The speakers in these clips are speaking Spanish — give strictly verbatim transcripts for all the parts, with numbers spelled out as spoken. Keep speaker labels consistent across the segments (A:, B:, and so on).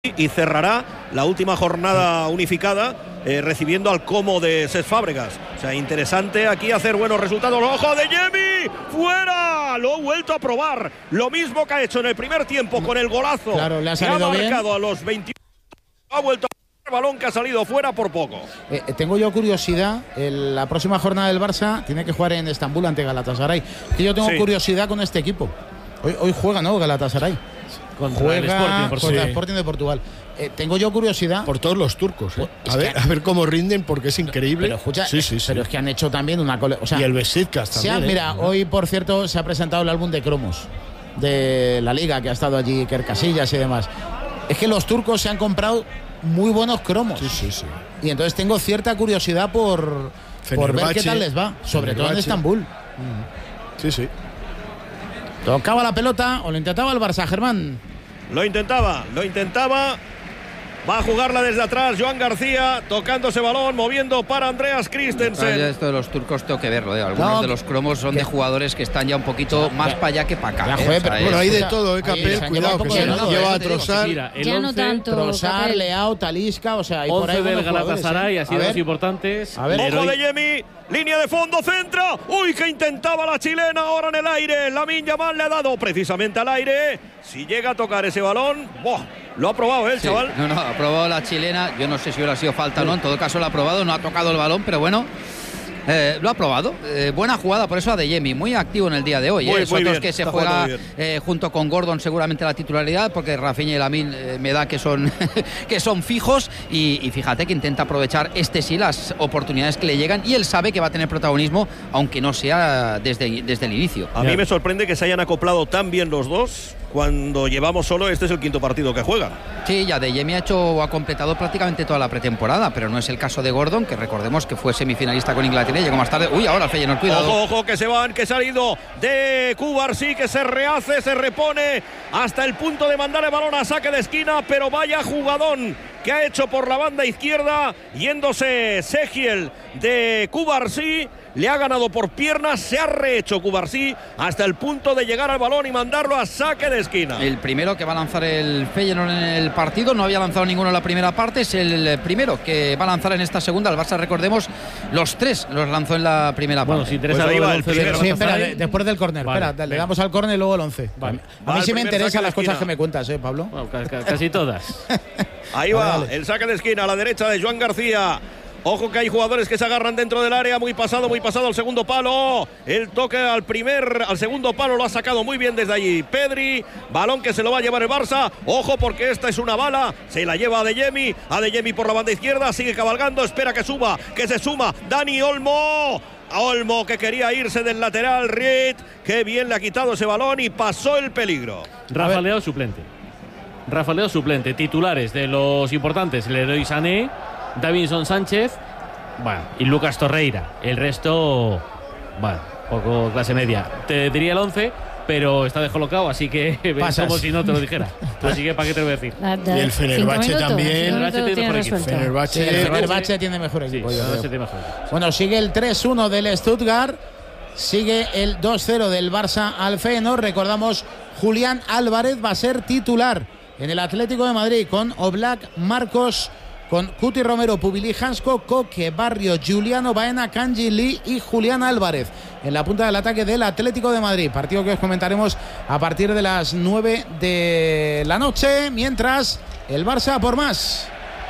A: y cerrará la última jornada unificada eh, recibiendo al Como de Cesc Fábregas. O sea, interesante aquí hacer buenos resultados. ¡Ojo de Yemi! ¡Fuera! Lo he vuelto a probar. Lo mismo que ha hecho en el primer tiempo con el golazo.
B: Claro, le ha
A: que ha
B: salido
A: marcado
B: bien.
A: a los veintiuno. Ha vuelto a el balón que ha salido fuera por poco.
B: Eh, tengo yo curiosidad. El, la próxima jornada del Barça tiene que jugar en Estambul ante Galatasaray. Que yo tengo
A: Sí.
B: curiosidad con este equipo. Hoy, hoy juega, ¿no? Galatasaray.
C: Contra
B: Juega
C: el Sporting, por
B: contra
C: sí.
B: el Sporting de Portugal. Eh, tengo yo curiosidad.
D: Por todos los turcos, ¿eh?
B: Es
D: A ver,
B: que-
D: a ver cómo rinden, porque es increíble.
B: Pero escucha,
D: sí, sí, sí.
B: pero es que han hecho también una cole, o sea,
D: y el Besiktas
B: se ha-
D: también. ¿eh?
B: mira, hoy por cierto se ha presentado el álbum de cromos de la liga que ha estado allí, Iker Casillas y demás. Es que los turcos se han comprado muy buenos cromos.
D: Sí, sí, sí.
B: Y entonces tengo cierta curiosidad por, por ver qué
D: Fenerbahce,
B: tal les va, sobre todo en
D: Fenerbahce.
B: Estambul.
D: Sí, sí.
B: Tocaba la pelota o lo intentaba el Barça, Germán.
A: Lo intentaba, lo intentaba. Va a jugarla desde atrás Joan García, tocando ese balón, moviendo para Andreas
E: Ah, ya
A: Christensen.
E: esto de los turcos tengo que verlo, ¿eh? Algunos
B: No,
E: de los cromos son
B: que-
E: de jugadores que están ya un poquito
B: Ya,
E: más
B: ya.
E: para allá que para acá.
B: Ya,
E: ¿eh?
B: joder,
E: O sea,
B: pero
D: Bueno,
E: es-
D: hay de
B: escucha,
D: todo, ¿eh,
B: ahí
D: Capel?
B: se han llevado
D: Cuidado,
B: un
D: que
B: poco
D: se
B: de
D: nos
B: lado,
D: lleva
E: ¿eh?
D: a trozar.
C: Mira, el
F: Ya no
C: once,
F: tanto.
B: Trossard,
F: Capel.
B: Leao, Talisca, o sea, hay por ahí
C: once del
B: buenos jugadores,
C: Galatasaray,
B: ¿eh?
C: ha
B: A
C: sido
B: ver.
C: los importantes.
B: A ver.
A: Ojo
C: Leroy-
A: de Yemi, línea de fondo, centra. Uy, que intentaba la chilena ahora en el aire. Lamine Yamal le ha dado precisamente al aire. Si llega a tocar ese balón, ¡buah! Lo ha probado, ¿eh, el
E: Sí,
A: chaval?
E: no, no, ha probado la chilena. Yo no sé si hubiera sido falta o no. En todo caso, lo ha probado. No ha tocado el balón, pero bueno. Eh, lo ha probado. Eh, buena jugada por eso a Adeyemi. Muy activo en el día de hoy.
A: Muy,
E: ¿eh? Es
A: muy
E: otros
A: bien,
E: que se
A: está
E: juega
A: jugando muy
E: eh, junto con Gordon seguramente la titularidad, porque Rafinha y Lamine eh, me da que son, que son fijos. Y, y fíjate que intenta aprovechar este sí las oportunidades que le llegan. Y él sabe que va a tener protagonismo, aunque no sea desde, desde el inicio.
A: A mí me sorprende que se hayan acoplado tan bien los dos cuando llevamos solo, este es el quinto partido que juegan.
E: Sí, ya Adeyemi ha hecho o ha completado prácticamente toda la pretemporada, pero no es el caso de Gordon, que recordemos que fue semifinalista con Inglaterra y llegó más tarde. Uy, ahora el Feyenoord, cuidado.
A: Ojo, ojo, que se van, que ha salido de Cubarsí, que se rehace, se repone hasta el punto de mandar el balón a saque de esquina, pero vaya jugadón que ha hecho por la banda izquierda, yéndose Segiel de Cubarsí, le ha ganado por piernas, se ha rehecho Cubarsí hasta el punto de llegar al balón y mandarlo a saque de esquina.
E: El primero que va a lanzar el Feyenoord en el partido, no había lanzado ninguno en la primera parte, es el primero que va a lanzar en esta segunda. El Barça, recordemos, los tres los lanzó en la primera
C: Bueno,
E: parte.
C: si interesa
A: Pues ahí
C: algo
A: va
C: del
A: el
C: once de
A: primero.
B: Sí, espera,
C: Galatasaray.
B: de- después del córner.
C: Vale,
B: espera, le
C: venga.
B: damos al córner y luego el once.
C: Vale.
B: A
A: Va
B: mí
A: el
B: sí me
A: primer
B: interesan
A: saque de
B: las cosas
A: esquina.
B: que me cuentas, ¿eh, Pablo?
C: Bueno, ca- ca- casi todas.
A: Ahí va,
B: Vale.
A: el saque de esquina a la derecha de Joan García. Ojo que hay jugadores que se agarran dentro del área, muy pasado, muy pasado al segundo palo. El toque al primer, al segundo palo lo ha sacado muy bien desde allí Pedri. Balón que se lo va a llevar el Barça. Ojo porque esta es una bala. Se la lleva Adeyemi. Adeyemi por la banda izquierda, sigue cabalgando, espera que suba, que se suma Dani Olmo. Olmo que quería irse del lateral, Ried. Qué bien le ha quitado ese balón y pasó el peligro.
C: Rafa Leao suplente. Rafa Leao suplente. Titulares de los importantes: Leroy Sané, Davinson Sánchez, bueno, y Lucas Torreira. El resto, bueno, poco clase media. Te diría el once, pero está descolocado, así que es
B: Pasas.
C: como si no te lo dijera. Así que, ¿para qué te lo voy a decir?
F: Da- da-
D: Y el Fenerbahce
F: cinco minutos,
D: también.
F: cinco minutos
C: Fenerbahce tiene
F: tiene
C: mejor equipo.
F: resuelto.
D: Fenerbahce.
B: Sí, el
D: eh,
B: Fenerbahce tiene mejor
C: Sí,
B: equipo. yo
C: no
B: creo.
C: se te mejor.
B: Bueno, sigue el tres uno del Stuttgart, sigue el dos cero del Barça al Feyenoord. Recordamos, Julián Álvarez va a ser titular en el Atlético de Madrid con Oblak, Marcos, con Cuti Romero, Pubili, Hansko, Coque, Barrio, Giuliano Baena, Kanji Lee y Julián Álvarez en la punta del ataque del Atlético de Madrid. Partido que os comentaremos a partir de las nueve de la noche, mientras el Barça por más.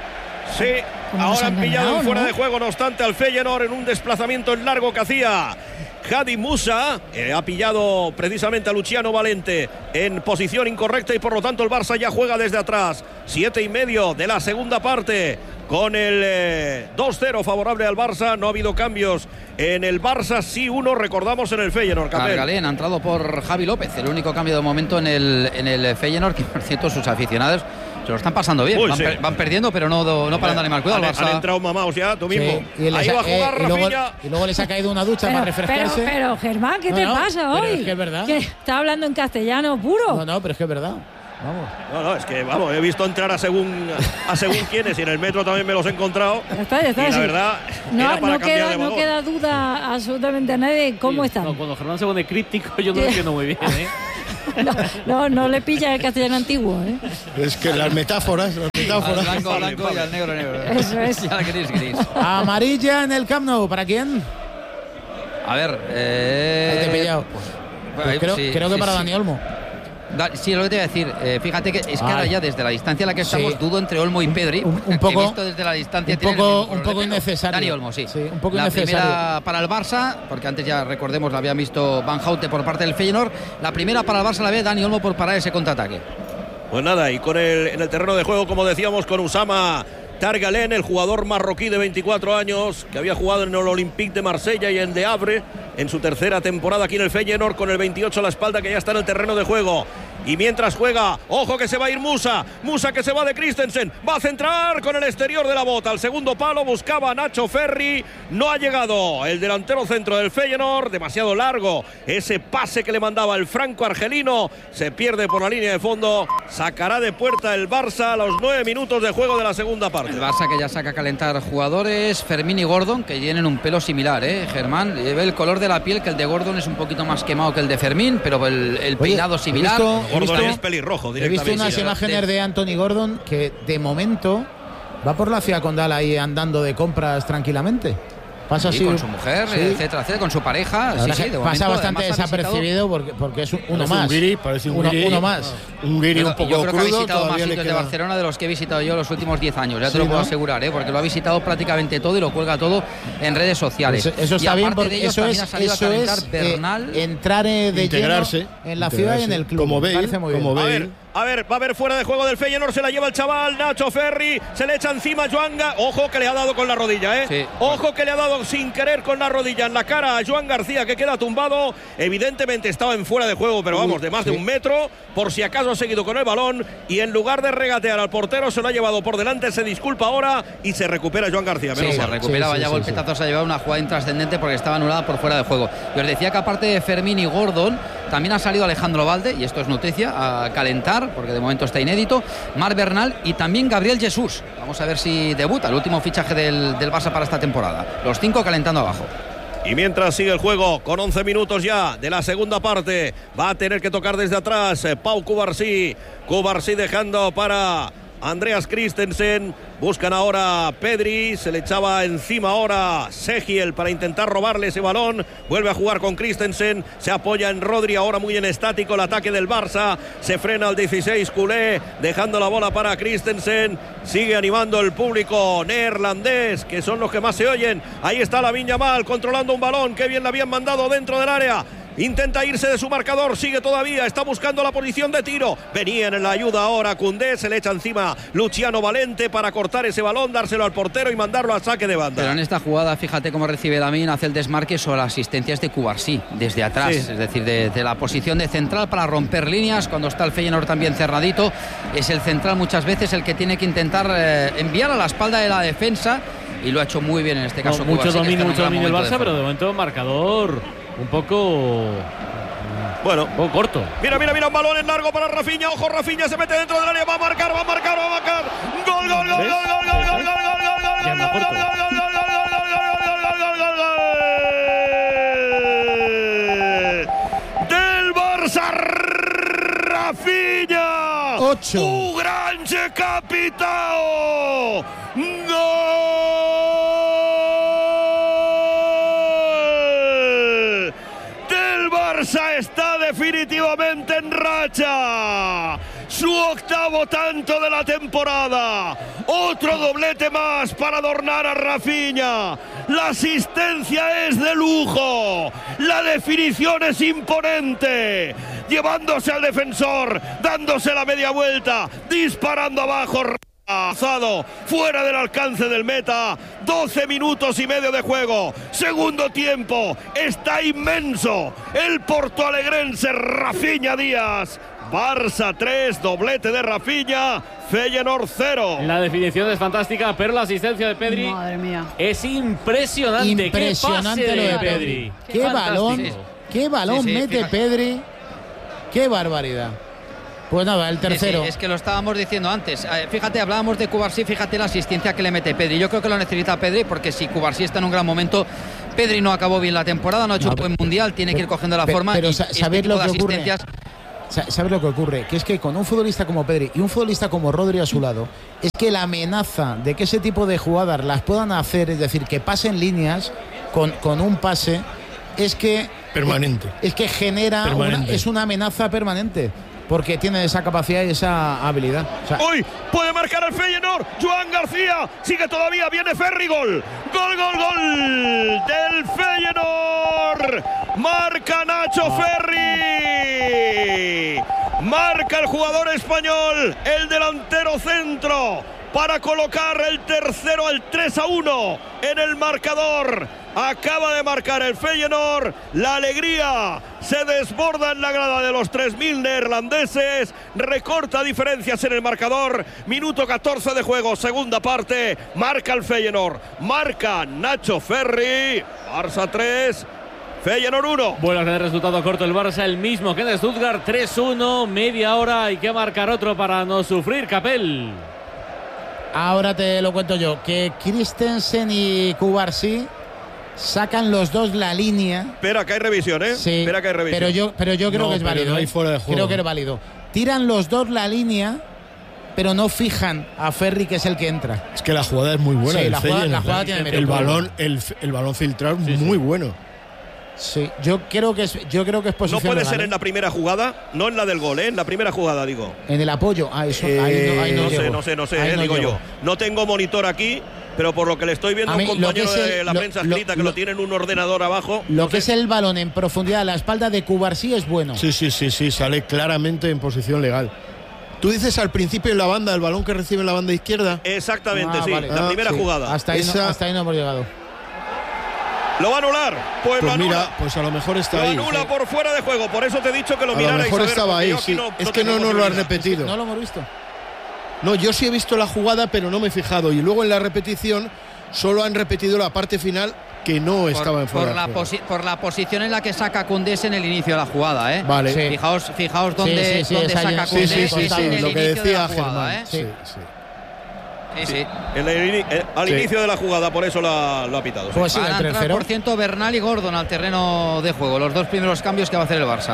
A: Sí,
F: ¿Cómo nos
A: ahora
F: han
A: han pillado
F: ganado,
A: en fuera
F: no?
A: de juego, no obstante, al Feyenoord en un desplazamiento en largo que hacía Hadi Musa. Eh, ha pillado precisamente a Luciano Valente en posición incorrecta y por lo tanto el Barça ya juega desde atrás. Siete y medio de la segunda parte con el eh, dos cero favorable al Barça. No ha habido cambios en el Barça, sí uno, recordamos, en el Feyenoord. Capel.
E: Cargalén ha entrado por Javi López, el único cambio de momento en el, en el Feyenoord, que por cierto sus aficionados se lo están pasando bien.
A: Uy,
E: van,
A: sí.
E: per- van perdiendo, pero no, do- no paran de animar. Cuidado,
A: han,
E: el Barça.
A: han entrado mamaos ya, tú mismo.
B: Sí, y les
A: Ahí
B: ha-
A: va a jugar
B: eh, y, luego,
A: Rafinha.
B: y luego les ha caído una ducha
F: Pero,
B: para
F: pero,
B: refrescarse.
F: pero, Germán, ¿qué
B: No,
F: te
B: no,
F: pasa
B: pero
F: hoy?
B: es que es verdad.
F: Que está hablando en castellano puro.
B: No, no, pero es que es verdad. Vamos.
A: No, no, es que vamos, he visto entrar a según a según quiénes y en el metro también me los he encontrado.
F: Ya está, ya está.
A: Y la
F: sí.
A: verdad,
F: no,
A: era para
F: no,
A: cambiar
F: queda,
A: de
F: no
A: vagón.
F: queda duda absolutamente a nadie de cómo
C: Sí,
F: están.
C: no, cuando Germán se pone críptico, yo no lo
F: Sí.
C: entiendo muy bien, ¿eh?
F: No, no, no le pilla el castellano antiguo, ¿eh?
D: Es que las metáforas, las
E: Al
D: metáforas.
E: blanco, blanco y al negro, negro.
F: Eso es.
E: Y al gris, gris.
B: Amarilla en el Camp Nou. ¿Para quién?
E: A ver, eh...
B: Ahí te he pillado.
E: Pues,
B: Pues creo,
E: sí,
B: creo que
E: sí,
B: para
E: sí.
B: Dani Olmo.
E: Da, sí, lo que te iba a decir. Eh, fíjate que es que
B: Ay.
E: ahora ya desde la distancia en la que estamos
B: Sí.
E: dudo entre Olmo y Pedri.
B: Un- un
E: porque
B: poco-
E: he visto desde la distancia
B: un
E: tienen
B: poco-
E: el mismo
B: un
E: color
B: poco
E: de pelo.
B: innecesario.
E: Dani Olmo, sí.
B: Sí, un poco
E: la
B: innecesario.
E: primera para el Barça, porque antes ya recordemos la había visto Van Houte por parte del Feyenoord. La primera para el Barça la ve Dani Olmo por parar ese contraataque.
A: Pues nada, y con el, en el terreno de juego, como decíamos, con Usama Targalén, el jugador marroquí de veinticuatro años, que había jugado en el Olympique de Marsella y en Le Havre en su tercera temporada aquí en el Feyenoord, con el veintiocho a la espalda, que ya está en el terreno de juego. Y mientras juega, ojo que se va a ir Musa, Musa que se va de Christensen, va a centrar con el exterior de la bota, al segundo palo buscaba a Nacho Ferri, no ha llegado el delantero centro del Feyenoord, demasiado largo ese pase que le mandaba el franco argelino, se pierde por la línea de fondo, sacará de puerta el Barça a los nueve minutos de juego de la segunda parte.
E: El Barça que ya saca a calentar jugadores, Fermín y Gordon, que tienen un pelo similar, ¿eh? Germán, lleva el color de la piel, que el de Gordon es un poquito más quemado que el de Fermín, pero el, el
B: Oye,
E: peinado
B: he
E: similar.
B: visto- he
A: Gordon
B: visto-
A: es pelirrojo
B: He visto
A: directamente.
B: unas
A: sí,
B: imágenes de Anthony Gordon que de momento va por la ciudad condal ahí andando de compras tranquilamente. Pasa
E: Sí,
B: así.
E: con su mujer,
B: Sí.
E: etcétera, etcétera, con su pareja.
B: La
E: Sí,
B: verdad
E: sí,
B: que
E: de
B: pasa
E: momento,
B: bastante
E: además, ha visitado-
B: desapercibido porque, porque es uno
D: Parece
B: más.
D: un guiri, parece un
B: uno,
D: guiri.
B: uno más.
D: Un guiri un
E: Pero
D: poco
E: yo creo que ha
D: crudo,
E: visitado más
D: todavía le
E: sitios de
D: queda.
E: Barcelona de los que he visitado yo los últimos diez años, ya te
B: Sí,
E: lo puedo
B: ¿no?
E: asegurar, ¿eh? Porque lo ha visitado prácticamente todo y lo cuelga todo en redes sociales.
B: Eso, eso
E: Y
B: está bien
E: aparte de
B: porque
E: ellos,
B: eso
E: también
B: es,
E: ha salido a
B: eso
E: calentar
B: es eh,
E: Bernal.
B: entrar eh, de
D: Integrarse,
B: lleno en la ciudad y en el club.
D: Como
B: Me
D: Bale,
B: parece muy bien.
D: como
A: A
D: Bale.
A: ver, a ver, va a haber fuera de juego del Feyenoord, se la lleva el chaval Nacho Ferri, se le echa encima Joanga, ojo que le ha dado con la rodilla, ¿eh?
E: Sí.
A: Ojo que le ha dado sin querer con la rodilla en la cara a Joan García, que queda tumbado, evidentemente estaba en fuera de juego, pero vamos, de más de
B: sí.
A: un metro, por si acaso ha seguido con el balón, y en lugar de regatear al portero, se lo ha llevado por delante, se disculpa ahora, y se recupera Joan García.
E: Sí,
A: menos
E: se
A: mal.
E: recuperaba
B: Sí, sí,
E: ya
B: sí,
E: golpetazos, ha llevado una jugada intrascendente porque estaba anulada por fuera de juego. Y os decía que aparte de Fermín y Gordon, también ha salido Alejandro Valde, y esto es noticia, a calentar, porque de momento está inédito, Marc Bernal y también Gabriel Jesús. Vamos a ver si debuta, el último fichaje del, del Barça para esta temporada. Los cinco calentando abajo.
A: Y mientras sigue el juego, con once minutos ya de la segunda parte, va a tener que tocar desde atrás eh, Pau Cubarsí. Cubarsí dejando para Andreas Christensen. Buscan ahora Pedri, se le echaba encima ahora Segiel para intentar robarle ese balón. Vuelve a jugar con Christensen, se apoya en Rodri, ahora muy en estático el ataque del Barça. Se frena al dieciséis culé, dejando la bola para Christensen. Sigue animando el público neerlandés, que son los que más se oyen. Ahí está Lamine Yamal controlando un balón, que bien le habían mandado dentro del área. Intenta irse de su marcador, sigue todavía, está buscando la posición de tiro. Venían en la ayuda ahora Koundé, se le echa encima Luciano Valente para cortar ese balón, dárselo al portero y mandarlo al saque de banda.
E: Pero en esta jugada, fíjate cómo recibe Lamine, hace el desmarque sobre las asistencias de Cubarsí, desde atrás,
A: Sí.
E: es decir, de, de la posición de central para romper líneas, cuando está el Feyenoord también cerradito, es el central muchas veces el que tiene que intentar eh, enviar a la espalda de la defensa, y lo ha hecho muy bien en este caso.
C: No, mucho
E: Cubarsí, que
C: dominio,
E: está en un
C: mucho
E: gran
C: dominio el
E: momento
C: Barça,
E: de
C: pero
E: forma.
C: de momento marcador un poco,
A: Bueno,
C: un poco corto.
A: mira, mira, mira, un balón en largo para Rafinha. Ojo, Rafinha se mete dentro del área, va a marcar, va a marcar, va a marcar. Gol, gol, gol, gol,
C: ¿Ves?
A: gol, gol, gol, gol, gol, gol, gol,
C: Ya me
A: gol,
C: acuerdo.
A: gol, gol, gol, gol, gol, gol, gol, gol, gol. Del Barça, Rafinha.
B: Ocho.
A: Un grande capitao. Gol del Barça, está definitivamente en racha. Su octavo tanto de la temporada. Otro doblete más para adornar a Rafinha. La asistencia es de lujo. La definición es imponente. Llevándose al defensor, dándose la media vuelta, disparando abajo. Alzado, fuera del alcance del meta. doce minutos y medio de juego. Segundo tiempo. Está inmenso el portoalegrense Rafinha Díaz. Barça tres, doblete de Rafinha. Feyenoord cero.
C: La definición es fantástica, pero la asistencia de Pedri
F: Madre mía.
C: es impresionante.
B: Impresionante
C: ¿Qué pase
B: lo de
C: de
B: Pedri.
C: Pedri?
B: Qué balón,
C: fantástico.
B: qué balón
E: Sí, sí,
B: mete
E: fíjate.
B: Pedri. Qué barbaridad. Pues nada, el
E: Sí, sí,
B: tercero.
E: es que lo estábamos diciendo antes. Eh, fíjate, hablábamos de Cubarsí, fíjate la asistencia que le mete Pedri. Yo creo que lo necesita Pedri, porque si Cubarsí está en un gran momento, Pedri no acabó bien la temporada, no ha hecho
B: No,
E: un buen mundial, tiene que ir cogiendo la
B: pero-
E: forma.
B: pero
E: y
B: sa-
E: este
B: ¿sabéis
E: tipo
B: lo
E: de
B: que ocurre?
E: asistencias
B: ¿sabes lo que ocurre? Que es que con un futbolista como Pedri y un futbolista como Rodri a su lado, es que la amenaza de que ese tipo de jugadas las puedan hacer, es decir, que pasen líneas con, con un pase, es que
D: permanente.
B: Es que genera una, es una amenaza permanente. Porque tiene esa capacidad y esa habilidad.
A: O sea, ¡uy! Puede marcar el Feyenoord. Joan García sigue todavía. Viene Ferri. Gol. Gol, gol, gol del Feyenoord. Marca Nacho Ferri. Marca el jugador español. El delantero centro. Para colocar el tercero al tres a uno en el marcador. Acaba de marcar el Feyenoord. La alegría se desborda en la grada de los tres mil neerlandeses. Recorta diferencias en el marcador. Minuto catorce de juego, segunda parte. Marca el Feyenoord. Marca Nacho Ferri. Barça tres, Feyenoord uno.
C: Vuelve a tener resultado corto el Barça, el mismo que en Stuttgart. tres uno, media hora. Hay que marcar otro para no sufrir, Capel.
B: Ahora te lo cuento yo. Que Christensen y Cubarsí sacan los dos la línea.
A: Espera que hay revisión, ¿eh?
B: Sí,
A: Espera que hay revisión.
B: Pero yo, pero yo creo
D: no,
B: que es válido.
D: No hay
B: ¿eh?
D: fuera de juego.
B: Creo que es válido. Tiran los dos la línea, pero no fijan a Ferri, que es el que entra.
D: Es que la jugada es muy buena.
B: Sí,
D: el
B: la jugada,
D: Feyenoord,
B: la jugada
D: ¿eh?
B: tiene
D: el
B: mérito.
D: balón, el, el balón filtrado
C: sí,
D: muy
C: sí.
D: bueno.
B: Sí, yo creo que es, yo creo que es posición.
A: No puede
B: legal,
A: ser
B: ¿eh?
A: en la primera jugada, no en la del gol, ¿eh? En la primera jugada, digo.
B: En el apoyo. Ah, eso,
D: Eh,
B: ahí no, ahí no,
A: No
B: llego.
A: sé, no sé, no sé,
B: Ahí
A: eh,
B: no
A: digo
B: llego.
A: yo. No tengo monitor aquí, pero por lo que le estoy viendo
B: A
A: a un
B: mí, lo
A: compañero
B: que es el-
A: de la
B: lo-
A: prensa
B: lo-
A: escrita que lo,
B: lo-
A: tiene en un ordenador abajo.
B: Lo
A: no
B: que
A: sé.
B: es el balón en profundidad a la espalda de Cubarsí es bueno.
D: Sí, sí, sí, sí, sale claramente en posición legal. Tú dices al principio en la banda, el balón que recibe en la banda izquierda.
A: Exactamente,
B: Ah,
A: sí,
B: vale.
A: la
D: Ah,
A: primera
D: sí.
A: jugada.
B: Hasta ahí, no,
D: Esa-
B: hasta ahí no hemos llegado.
A: ¿Lo va a anular? Pues,
D: Pues
A: lo anula.
D: mira, pues a lo mejor está
A: Lo
D: ahí.
A: anula
D: sí.
A: por fuera de juego, por eso te he dicho que lo
D: A lo
A: mirarais.
D: mejor
A: a ver,
D: estaba
A: porque
D: ahí,
A: yo aquí
D: sí.
A: no-
D: Es
A: no
D: que no
A: tengo
D: nos lo has
A: posibilidad.
D: repetido.
B: No lo hemos visto.
D: No, yo sí he visto la jugada, pero no me he fijado. Y luego en la repetición solo han repetido la parte final que no estaba
E: por,
D: en fuera
E: por,
D: de
E: la
D: juego.
E: posi- por la posición en la que saca Koundés en el inicio de la jugada, ¿eh?
D: Vale.
B: Sí.
E: Fijaos, fijaos dónde,
B: Sí, sí, sí,
E: dónde
B: esa
E: saca
B: ya-
D: Sí,
E: Koundés.
D: sí, sí,
B: Contado.
E: es
D: sí,
E: en el
D: lo que
E: inicio de
D: decía
E: la jugada,
D: Germán.
E: ¿eh?
D: Sí, sí.
E: Sí, sí.
A: En el ini- eh, al
D: Sí.
A: inicio de la jugada, por eso la- lo ha pitado. sí.
B: Pues sí,
E: Van
B: el
E: a
B: tres
E: entrar,
B: cero.
E: por ciento, Bernal y Gordon al terreno de juego. Los dos primeros cambios que va a hacer el Barça.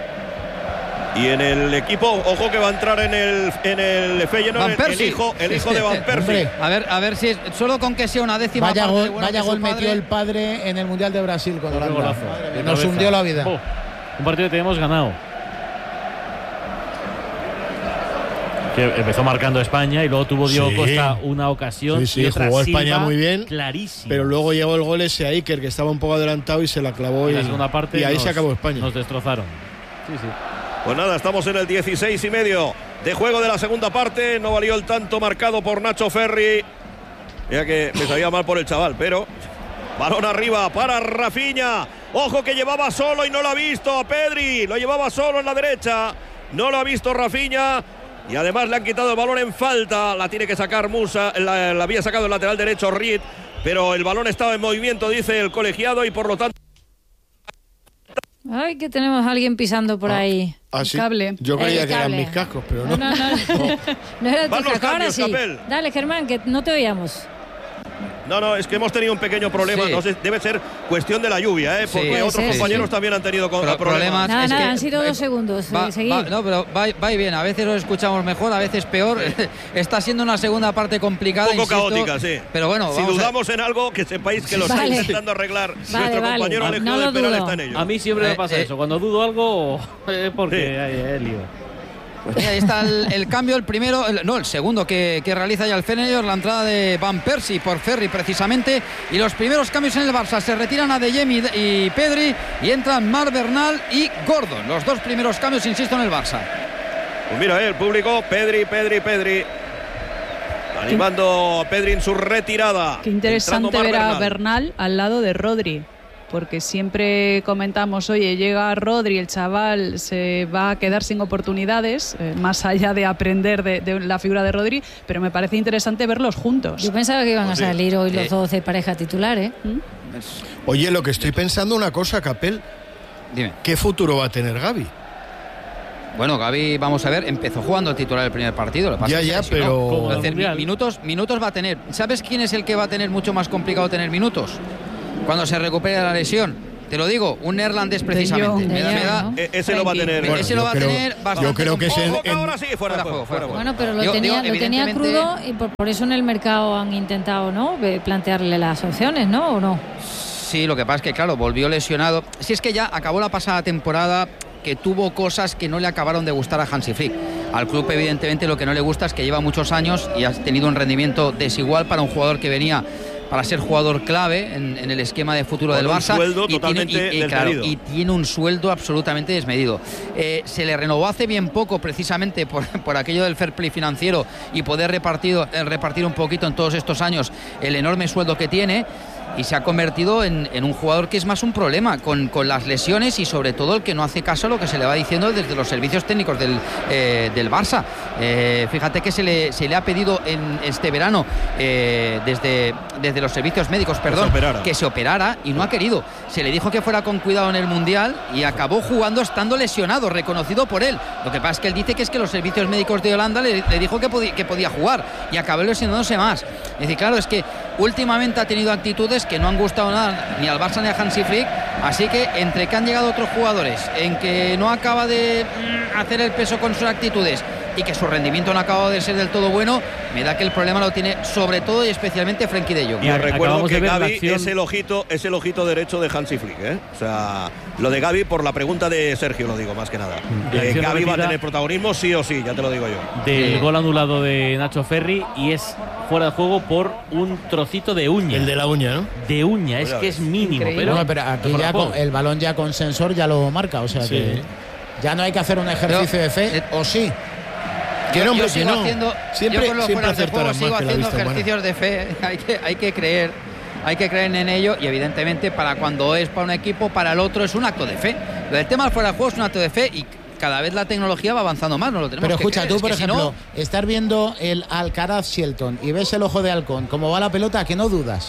A: Y en el equipo, ojo que va a entrar en el, en el Feyenoord
E: Van
A: el, el
E: Persie.
A: hijo, el hijo de Van Persie.
B: Hombre,
E: A ver, a ver si es- solo con que sea una décima
B: Vaya
E: parte de
B: gol,
E: bueno
B: vaya
E: que su
B: gol metió
E: padre-
B: el padre en el Mundial de Brasil con
C: Qué
B: Holanda.
C: golazo.
B: Madre mía,
C: De
B: Nos
C: cabeza.
B: hundió la vida.
C: Oh, un partido que tenemos ganado. Que empezó marcando España y luego tuvo Diego
D: Sí.
C: Costa una ocasión.
D: Sí, sí,
C: y otra
D: jugó
C: Silva,
D: España muy bien,
C: clarísimo.
D: Pero luego llegó el gol ese a Iker, que estaba un poco adelantado y se la clavó.
C: en
D: Y,
C: la segunda parte
D: y ahí
C: nos-
D: se acabó España.
C: Nos destrozaron. Sí, sí.
A: Pues nada, estamos en el dieciséis y medio de juego de la segunda parte. No valió el tanto marcado por Nacho Ferri. Ya que me sabía mal por el chaval, pero balón arriba para Rafinha. Ojo que llevaba solo y no lo ha visto a Pedri. Lo llevaba solo en la derecha. No lo ha visto Rafinha. Y además le han quitado el balón en falta. La tiene que sacar Musa. La, la había sacado el lateral derecho Reed. Pero el balón estaba en movimiento, dice el colegiado, y por lo tanto.
F: Ay, que tenemos a alguien pisando por
D: Ah,
F: ahí.
D: ah,
G: El
D: sí.
G: cable.
D: Yo creía
F: El
D: que eran
F: cable.
D: mis cascos, pero no.
F: No, no, no. No era tu
A: Van los
F: casco, ahora
A: cambios,
F: sí.
A: Capel.
F: Dale, Germán, que no te oíamos.
A: No, no, es que hemos tenido un pequeño problema.
E: Sí.
A: No sé, debe ser cuestión de la lluvia, ¿eh?
E: Sí.
A: Porque
E: Puede
A: otros
F: ser,
A: compañeros
F: sí.
A: también han tenido co-
E: Pro-
A: problemas.
E: problemas.
F: Nada,
E: es
F: nada,
E: que
F: han sido
E: va-
F: dos segundos.
E: Va,
F: eh, seguir.
E: va- no, pero va, va y bien. A veces lo escuchamos mejor, a veces peor. Está siendo una segunda parte complicada.
A: Un poco
E: insisto,
A: caótica, sí.
E: Pero bueno,
A: si
E: vamos a-
A: dudamos en algo, que sepáis que lo
F: Vale.
A: está intentando arreglar
F: Vale,
A: nuestro
F: vale.
A: compañero
F: No
A: Alejandro
F: lo
A: del Peral
F: dudo.
A: está en ello.
C: A mí siempre
E: Eh,
C: me pasa
E: eh.
C: eso. Cuando dudo algo, es porque
A: Sí.
C: hay eh, lío.
E: Pues ahí está el, el cambio, el primero, el- no, el segundo que, que realiza ya el Feyenoord, la entrada de Van Persie por Ferri precisamente, y los primeros cambios en el Barça, se retiran a De Jong y, y Pedri, y entran Marc Bernal y Gordon, los dos primeros cambios, insisto, en el Barça.
A: Pues mira, eh, el público, Pedri, Pedri, Pedri. Animando a Pedri en su retirada.
G: Qué interesante
A: Entrando
G: ver
A: Marc
G: a
A: Bernal.
G: Bernal al lado de Rodri, porque siempre comentamos, oye, llega Rodri, el chaval se va a quedar sin oportunidades, eh, más allá de aprender de, de la figura de Rodri, pero me parece interesante verlos juntos.
F: Yo pensaba que iban
A: Pues
F: a
A: sí.
F: salir hoy los
E: Sí.
F: dos de pareja titular, ¿eh?
D: Oye, lo que estoy pensando una cosa, Capel.
E: Dime.
D: ¿Qué futuro va a tener Gavi?
E: Bueno, Gavi, vamos a ver, empezó jugando el titular el primer partido. Lo que pasa
D: Ya,
E: es que
D: ya,
E: se lesionó.
D: pero-
C: Como
E: Es decir, mi-
C: Mundial.
E: minutos, minutos va a tener. ¿Sabes quién es el que va a tener mucho más complicado tener minutos? Cuando se recupere la lesión. te lo digo, un neerlandés
G: De
E: precisamente.
G: Jong,
E: Me
F: de
E: da- me
F: Jong,
E: da-
F: ¿no?
A: E- ese lo va a
F: Frenkie.
A: tener.
D: Bueno,
E: ese lo
D: yo
E: va a
D: creo-
E: tener bastante.
D: yo creo que es en-
A: Ojo, que
D: en-
A: ahora sí, fuera,
E: Fuera
A: de
E: juego,
A: juego, fuera de
E: fuera
A: juego.
F: Bueno, pero lo
E: Yo
F: tenía,
E: digo,
F: lo tenía
E: evidentemente-
F: crudo y por, por eso en el mercado han intentado, ¿no? Ve- plantearle las opciones, ¿no? ¿O no?
E: Sí, lo que pasa es que, claro, volvió lesionado. Si es que ya acabó la pasada temporada, que tuvo cosas que no le acabaron de gustar a Hansi Flick. Al club, evidentemente, lo que no le gusta es que lleva muchos años y ha tenido un rendimiento desigual para un jugador que venía para ser jugador clave en, en el esquema de futuro
A: Con
E: del
A: un
E: Barça.
A: sueldo
E: y, tiene,
A: totalmente
E: y- y, claro,
A: desmedido.
E: y tiene un sueldo absolutamente desmedido. Eh, se le renovó hace bien poco, precisamente por, por aquello del fair play financiero y poder repartir, eh, repartir un poquito en todos estos años el enorme sueldo que tiene. Y se ha convertido en, en un jugador que es más un problema con, con las lesiones y sobre todo el que no hace caso a lo que se le va diciendo desde los servicios técnicos del, eh, del Barça. Eh, fíjate que se le, se le ha pedido en este verano eh, desde, desde los servicios médicos, perdón,
A: se operara.
E: que se operara y no ha querido. Se le dijo que fuera con cuidado en el Mundial y acabó jugando estando lesionado, reconocido por él. Lo que pasa es que él dice que es que los servicios médicos de Holanda le, le dijo que, podía, que podía jugar y acabó lesionándose más. Es decir, claro, es que últimamente ha tenido actitudes que no han gustado nada ni al Barça ni a Hansi Flick, así que entre que han llegado otros jugadores, en que no acaba de mm, hacer el peso con sus actitudes y que su rendimiento no acaba de ser del todo bueno, me da que el problema lo tiene sobre todo y especialmente Frenkie de Jong.
A: Y os recuerdo
C: Acabamos
A: que
C: de ver la
A: Gavi
C: acción.
A: es el ojito, es el ojito derecho de Hansi Flick, ¿eh? O sea, lo de Gavi por la pregunta de Sergio, lo digo más que nada.
C: La
A: Eh,
C: acción
A: Gavi va a
C: repetida
A: tener protagonismo sí o sí, ya te lo digo yo.
C: Del
E: Sí.
C: gol anulado de Nacho Ferri y es fuera de juego por un trocito de uña.
D: El de la uña, ¿no?
C: De uña, es
A: Cuidado.
C: que es mínimo.
G: Increíble.
C: Pero,
B: Bueno, pero aquí
C: fuera
B: ya
C: de
B: con-
C: juego.
B: el balón ya con sensor ya lo marca, o sea
D: Sí.
B: que ya no hay que hacer un ejercicio
E: Pero,
B: de fe,
E: eh,
B: o sí.
D: Que no,
E: yo,
D: hombre,
E: yo
D: que
E: sigo
D: no.
E: haciendo,
D: Siempre-
E: yo con los
D: siempre
E: fueras de juego
D: acertarán
E: sigo
D: más que la
E: haciendo
D: vista humana.
E: ejercicios de fe. Hay que, hay que creer, hay que creer en ello y evidentemente para cuando es para un equipo, para el otro es un acto de fe. Lo del tema del fuera de juego es un acto de fe y cada vez la tecnología va avanzando más, no lo tenemos
B: Pero
E: que
B: escucha,
E: creer.
B: tú
E: Es
B: por
E: que si
B: ejemplo,
E: no-
B: estar viendo el Alcaraz Shelton y ves el ojo de halcón, cómo va la pelota, que no dudas.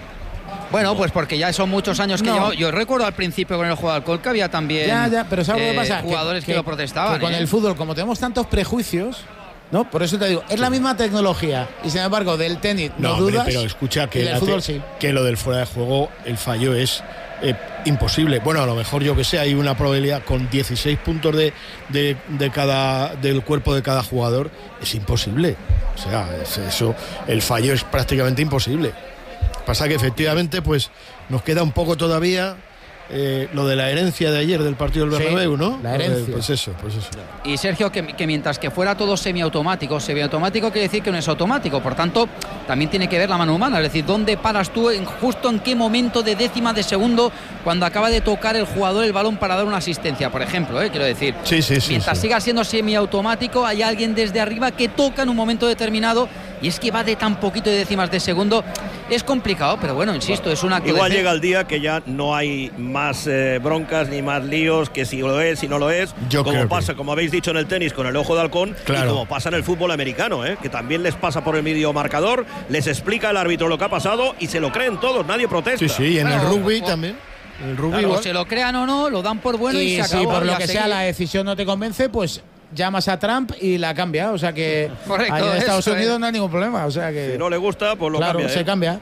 E: Bueno, pues porque ya son muchos años que
B: No.
E: llevamos. Yo recuerdo al principio con el juego de alcohol que había también
B: Ya, ya, pero ¿sabes lo
E: eh,
B: que pasa?
E: jugadores que, lo protestaban.
B: que con
E: ¿eh?
B: el fútbol, como tenemos tantos prejuicios, ¿no? Por eso te digo, es la misma tecnología y sin embargo del tenis no,
D: No, hombre,
B: dudas.
D: pero escucha
B: y
D: que,
B: del
D: la te-
B: fútbol sí.
D: que lo del fuera de juego, el fallo es eh, imposible. Bueno, a lo mejor yo que sé, hay una probabilidad con dieciséis puntos de, de, de cada del cuerpo de cada jugador, es imposible. O sea, es eso, el fallo es prácticamente imposible. Pasa que efectivamente, pues nos queda un poco todavía eh, lo de la herencia de ayer del partido del
B: Sí,
D: Bernabéu, ¿no?
B: la herencia.
D: Pues eso, pues eso.
E: Y Sergio, que, que mientras que fuera todo semiautomático, semiautomático quiere decir que no es automático, por tanto, también tiene que ver la mano humana, es decir, dónde paras tú, en, justo en qué momento de décima de segundo, cuando acaba de tocar el jugador el balón para dar una asistencia, por ejemplo, ¿eh? Quiero decir,
D: Sí, sí, sí.
E: mientras
D: sí.
E: siga siendo semiautomático, hay alguien desde arriba que toca en un momento determinado y es que va de tan poquito de décimas de segundo, es complicado, pero bueno, insisto, es un acto
A: Igual
E: de fe.
A: llega el día que ya no hay más eh, broncas ni más líos, que si lo es, si no lo es,
D: Yo
A: como
D: creo que-
A: pasa, como habéis dicho en el tenis con el ojo de halcón,
D: Claro.
A: y como pasa en el fútbol americano, ¿eh? que también les pasa por el medio marcador, les explica el árbitro lo que ha pasado y se lo creen todos, nadie protesta.
D: Sí, sí, y en el
E: Claro,
D: rugby
E: o-
D: también. En el rugby
E: Claro,
D: igual.
E: se lo crean o no, lo dan por bueno y,
B: y
E: se
B: si
E: acabó.
B: por
E: y
B: lo
E: a
B: que sea
E: seguir.
B: la decisión no te convence, pues llamas a Trump y la cambia. O sea que
E: Correcto,
B: ahí en Estados
E: eso
B: Unidos
E: es.
B: no hay ningún problema. O sea que
A: Si no le gusta, pues lo
B: claro,
A: cambia.
B: se
A: ¿eh?
B: cambia.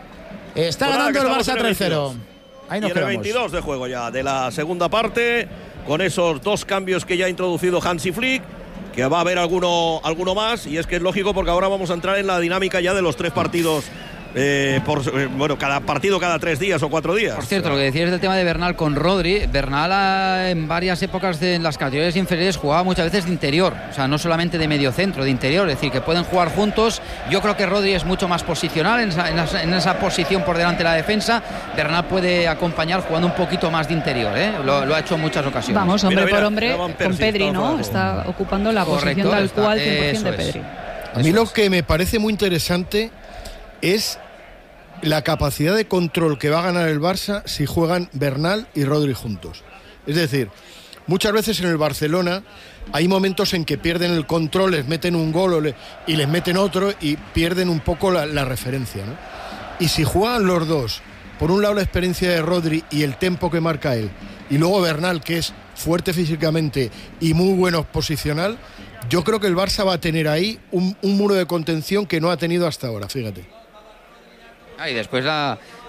B: Está
A: Pues nada,
B: ganando
A: que
B: el
A: estamos
B: Barça
A: en el
B: tres cero.
A: veintidós.
B: Ahí
A: Y
B: nos
A: en el
B: quedamos.
A: veintidós de juego ya de la segunda parte, con esos dos cambios que ya ha introducido Hansi Flick, que va a haber alguno, alguno más, y es que es lógico porque ahora vamos a entrar en la dinámica ya de los tres partidos, eh, por, eh, bueno, cada partido cada tres días o cuatro días.
E: Por cierto, lo que decías del tema de Bernal con Rodri, Bernal ah, en varias épocas de en las categorías inferiores jugaba muchas veces de interior, o sea, no solamente de medio centro, de interior, es decir, que pueden jugar juntos. Yo creo que Rodri es mucho más posicional en esa, en esa, en esa posición por delante de la defensa. Bernal puede acompañar jugando un poquito más de interior, ¿eh? lo, lo ha hecho en muchas ocasiones.
G: Vamos, hombre
A: Mira, mira,
G: por hombre,
A: mira Van
G: con
A: Persie,
G: Pedri,
A: está
G: ¿no?
A: fuera.
G: Está ocupando la
E: Correcto,
G: posición tal
E: está-
G: cual cien por ciento de
E: eso es.
G: Pedri.
D: A mí
E: Eso
D: lo
E: es.
D: que me parece muy interesante es la capacidad de control que va a ganar el Barça si juegan Bernal y Rodri juntos. Es decir, muchas veces en el Barcelona hay momentos en que pierden el control, les meten un gol o le- y les meten otro y pierden un poco la, la referencia, ¿no? Y si juegan los dos, por un lado la experiencia de Rodri y el tempo que marca él, y luego Bernal, que es fuerte físicamente y muy bueno posicional, yo creo que el Barça va a tener ahí un, un muro de contención que no ha tenido hasta ahora, fíjate.
E: Ah, y después la,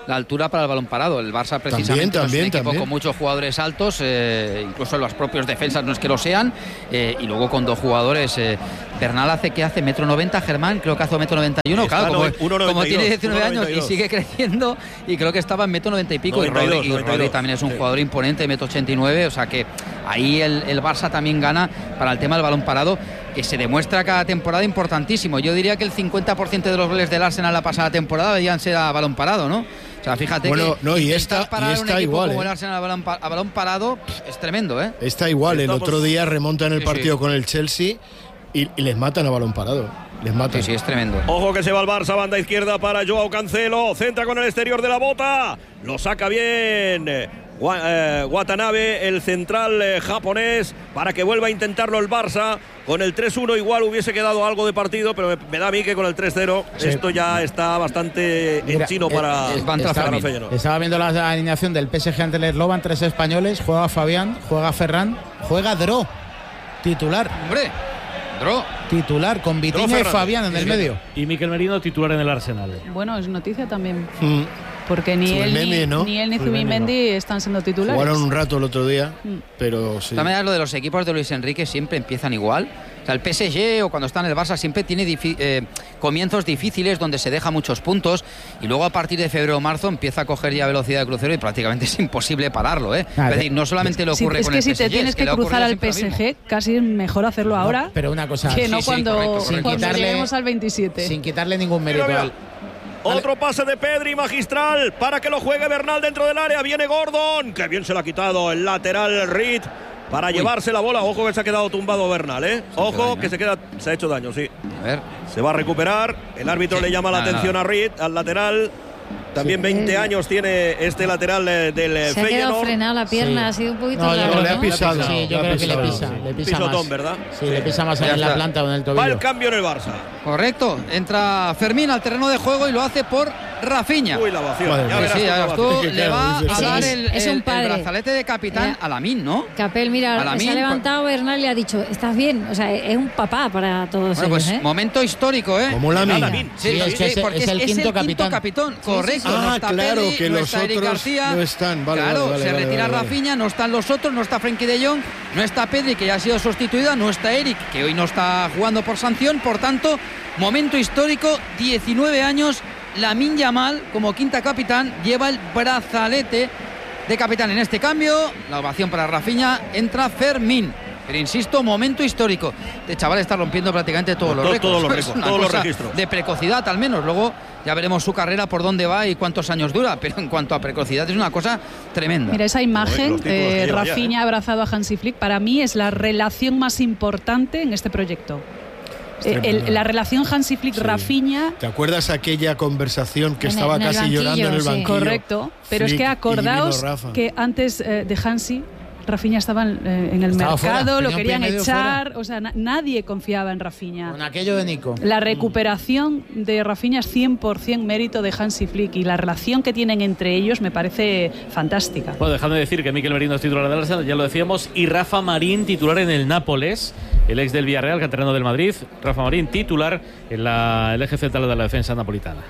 E: la altura para el balón parado. El Barça precisamente
D: también,
E: es un equipo
D: también.
E: con muchos jugadores altos, eh, incluso los propios defensas no es que lo sean, eh, y luego con dos jugadores. Eh, Bernal hace que hace metro noventa, Germán creo que hace metro noventa y uno, claro, como, como tiene diecinueve años y sigue creciendo, y creo que estaba en metro noventa y pico,
A: noventa y dos,
E: y Rodri, y
A: noventa y dos.
E: Rodri también es un
A: Sí.
E: jugador imponente, metro ochenta y nueve, o sea que ahí el, el Barça también gana para el tema del balón parado, que se demuestra cada temporada importantísimo. Yo diría que el cincuenta por ciento de los goles del Arsenal la pasada temporada debían ser a balón parado, ¿no? O sea, fíjate
D: Bueno,
E: que
D: no, y
E: intentar
D: esta-
E: parar
D: y
E: un
D: esta
E: equipo
D: igual,
E: como
D: ¿eh?
E: el Arsenal a balón, pa- a balón parado pff, es tremendo, ¿eh?
D: Está igual, el
A: Estamos-
D: otro día remontan el
E: Sí,
D: partido
E: sí.
D: con el Chelsea y, y les matan a balón parado. Les matan.
E: Sí, sí, es tremendo.
A: Ojo que se va el Barça, banda izquierda para Joao Cancelo. Centra con el exterior de la bota. Lo saca bien eh, Wa- eh, Watanabe, el central eh, japonés, para que vuelva a intentarlo el Barça. Con el tres uno igual hubiese quedado algo de partido, pero me, me da a mí que con el tres cero
B: Sí.
A: esto ya está bastante
B: Mira,
A: en chino
B: eh,
A: para,
E: eh, va a entrar
A: para
E: Fermín.
A: Feyenoord.
B: Estaba viendo la alineación del P S G ante el Slovan, tres españoles, juega Fabián, juega Ferran, juega Dro, titular,
E: Hombre, Dro.
B: titular, con Vitinha y
A: Fernández.
B: Fabián en el medio.
C: Y Mikel Merino titular en el Arsenal.
G: Bueno, es noticia también.
D: Mm.
G: Porque ni él,
D: Zubimendi,
G: ni,
D: ¿no?
G: ni él ni
B: Zubimendi
G: Zubimendi están siendo titulares.
D: Jugaron un rato el otro día,
G: Mm.
D: pero sí.
E: También lo de los equipos de Luis Enrique siempre empiezan igual. O sea, el P S G o cuando está en el Barça siempre tiene difi- eh, comienzos difíciles donde se deja muchos puntos y luego a partir de febrero o marzo empieza a coger ya velocidad de crucero y prácticamente es imposible pararlo, ¿eh?
B: Ah,
E: es decir, no solamente le
G: Sí,
E: ocurre
G: es
E: con
G: que
E: el
G: si
E: P S G,
G: te tienes
E: es
G: que
E: le ha
G: cruzar
E: ocurrido
G: al
E: siempre
G: P
E: lo
G: S
E: mismo.
G: G, casi es mejor hacerlo ahora
B: Pero una cosa,
G: que no
E: sí,
G: cuando,
E: correcto,
B: sin
G: cuando
B: quitarle-
G: lleguemos al veintisiete.
B: sin quitarle ningún mérito
A: Mira,
B: al.
A: mira. Otro pase de Pedri magistral para que lo juegue Bernal dentro del área. Viene Gordon, que bien se lo ha quitado el lateral Reed para
E: Uy.
A: llevarse la bola. Ojo que se ha quedado tumbado Bernal, ¿eh? Ojo
E: daño,
A: que
E: ¿eh?
A: se queda, se ha hecho daño, sí.
E: A ver,
A: Se va a recuperar. El árbitro
E: Sí,
A: le llama la
E: nada,
A: atención
E: nada.
A: a Reed, al lateral. También veinte años tiene este lateral eh, del eh,
F: Se ha quedado
A: Feyenoord.
F: frenada la pierna,
B: Sí.
F: ha sido un poquito
B: No, yo
F: raro,
B: creo
D: le ha
F: ¿no?
D: pisado.
B: Sí, yo
D: Le ha
B: creo que le
D: pisado,
B: pisa,
D: sí.
B: le pisa
A: Pisotón,
B: más.
A: ¿verdad?
B: Sí, le pisa más
E: Ya
B: en la
E: está.
B: planta o en el
A: Va
B: tobillo.
A: el cambio en el Barça.
E: correcto. Entra Fermín al terreno de juego y lo hace por Rafinha.
A: Uy, la ovación.
D: Madre
A: Ya
D: mía.
A: verás
E: Sí,
A: tú
E: ya
A: la
E: ves tú,
A: ovación.
E: le va a
B: Ese
E: dar
B: es-
E: el,
F: es un
E: el- el
F: padre.
E: brazalete de capitán
F: Ya.
E: a Lamine, ¿no?
F: Capel, mira,
E: A la
F: se
E: min,
F: ha levantado Bernal y le ha dicho, estás bien. O sea, es un papá para todos
E: Bueno, pues
F: ellos, ¿eh?
E: momento histórico, ¿eh?
D: Como la
A: Nada,
D: mina.
A: Min.
B: Sí, es que es-
E: porque
B: es el quinto capitán.
E: correcto.
D: Ah,
E: no está
D: claro,
E: Pedri,
D: que
E: no
D: los
E: está Eric
D: otros
E: García.
D: no están. Vale,
E: claro,
D: vale, vale,
E: se
D: vale,
E: retira
D: vale, vale.
E: Rafinha, no están los otros, no está Frenkie de Jong, no está Pedri, que ya ha sido sustituida, no está Eric, que hoy no está jugando por sanción. Por tanto, momento histórico, diecinueve años, Lamine Yamal, como quinta capitán, lleva el brazalete de capitán en este cambio. La ovación para Rafinha, entra Fermín. Pero insisto, momento histórico. Este chaval está rompiendo prácticamente todos los
A: Todo-
E: récords.
A: todos los
E: Es
A: récords,
E: una
A: todos los
E: cosa
A: registros.
E: de precocidad, al menos. Luego ya veremos su carrera por dónde va y cuántos años dura. Pero en cuanto a precocidad, es una cosa tremenda.
G: Mira, esa imagen,
A: los títulos que
G: eh,
A: lleva ya,
G: Rafinha
A: ¿eh?
G: abrazado a Hansi Flick, para mí es la relación más importante en este proyecto. Eh,
D: tremendo.
G: el- la relación Hansi Flick-Rafinha,
D: ¿Te acuerdas aquella conversación que
F: En el-
D: estaba
F: en el
D: casi
F: banquillo,
D: llorando en el
F: sí.
D: banquillo?
G: correcto, pero es
D: Flick
G: que
D: y
G: acordaos
D: vino Rafa.
G: que antes eh, de Hansi, Rafinha estaba en, eh, en el
B: Estaba
G: mercado,
B: fuera,
G: lo
B: tenía un
G: querían
B: pie medio
G: echar, o sea, na- nadie confiaba en Rafinha.
B: Con aquello de Nico.
G: La recuperación de Rafinha es cien por ciento mérito de Hansi Flick y la relación que tienen entre ellos me parece fantástica.
C: Bueno, dejando de decir que Mikel Merino es titular del Arsenal, ya lo decíamos, y Rafa Marín titular en el Nápoles, el ex del Villarreal, canterano del Madrid. Rafa Marín titular en la, el eje central de la defensa napolitana.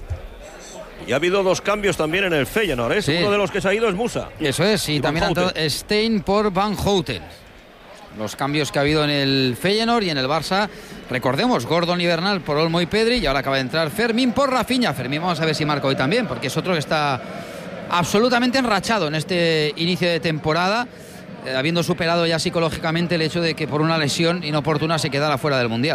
A: Y ha habido dos cambios también en el Feyenoord, ¿eh?
E: Sí.
A: Uno de los que se ha ido es Musa.
E: Eso es, y,
A: Y Van
E: también ha entrado
A: Houten.
E: Stein por Van Houten. Los cambios que ha habido en el Feyenoord y en el Barça. Recordemos, Gordon y Bernal por Olmo y Pedri, y ahora acaba de entrar Fermín por Rafinha. Fermín, vamos a ver si marca hoy también, porque es otro que está absolutamente enrachado en este inicio de temporada, eh, habiendo superado ya psicológicamente el hecho de que por una lesión inoportuna se quedara fuera del Mundial.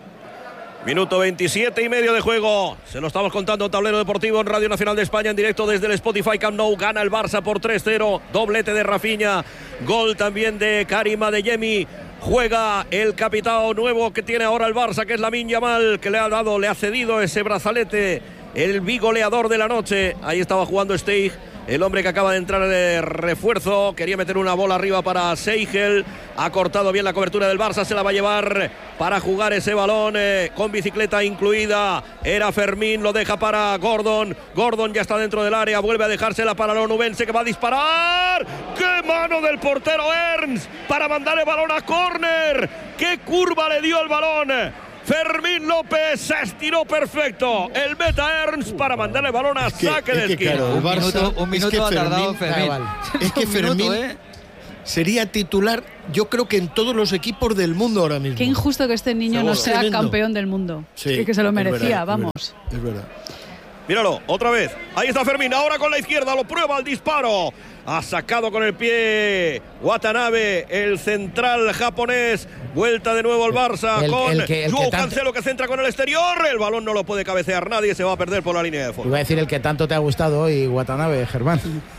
A: Minuto veintisiete y medio de juego. Se lo estamos contando en Tablero Deportivo en Radio Nacional de España en directo desde el Spotify Camp Nou. Gana el Barça por tres cero. Doblete de Rafinha. Gol también de Karim Adeyemi. Juega el capitán nuevo que tiene ahora el Barça, que es Lamine Yamal, que le ha dado, le ha cedido ese brazalete. El bigoleador de la noche. Ahí estaba jugando Steig, el hombre que acaba de entrar de refuerzo. Quería meter una bola arriba para Seigel. Ha cortado bien la cobertura del Barça. Se la va a llevar para jugar ese balón eh, con bicicleta incluida. Era Fermín, lo deja para Gordon. Gordon ya está dentro del área. Vuelve a dejársela para Onubense, que va a disparar. ¡Qué mano del portero Ernst! Para mandar el balón a córner. ¡Qué curva le dio el balón! Fermín López se estiró perfecto. El meta Ernst para mandar el balón a
D: Es que-
A: saque
D: es
A: de
D: que,
A: esquina.
D: claro, el
E: Un
D: Barça-
E: minuto, un
D: es
E: minuto
D: que
E: ha tardado
D: Fermín-
E: Fermín.
B: Da igual.
D: Es que
E: Un minuto,
D: Fermín
E: ¿eh?
D: sería titular, yo creo que en todos los equipos del mundo ahora mismo.
G: Qué injusto que este niño
D: Seguro.
G: no sea
D: Tremendo.
G: campeón del mundo.
D: Sí,
G: que, que se lo
D: es
G: merecía,
D: verdad, es
G: vamos.
D: verdad, Es verdad.
A: Míralo, otra vez. Ahí está Fermín, ahora con la izquierda, lo prueba el disparo. Ha sacado con el pie Watanabe, el central japonés. Vuelta de nuevo el Barça
B: El-
A: con
B: el que- el
A: Joao
B: que tanto-
A: Cancelo que centra con el exterior. El balón no lo puede cabecear nadie, se va a perder por la línea de fondo.
B: Iba a decir el que tanto te ha gustado hoy, Watanabe, Germán.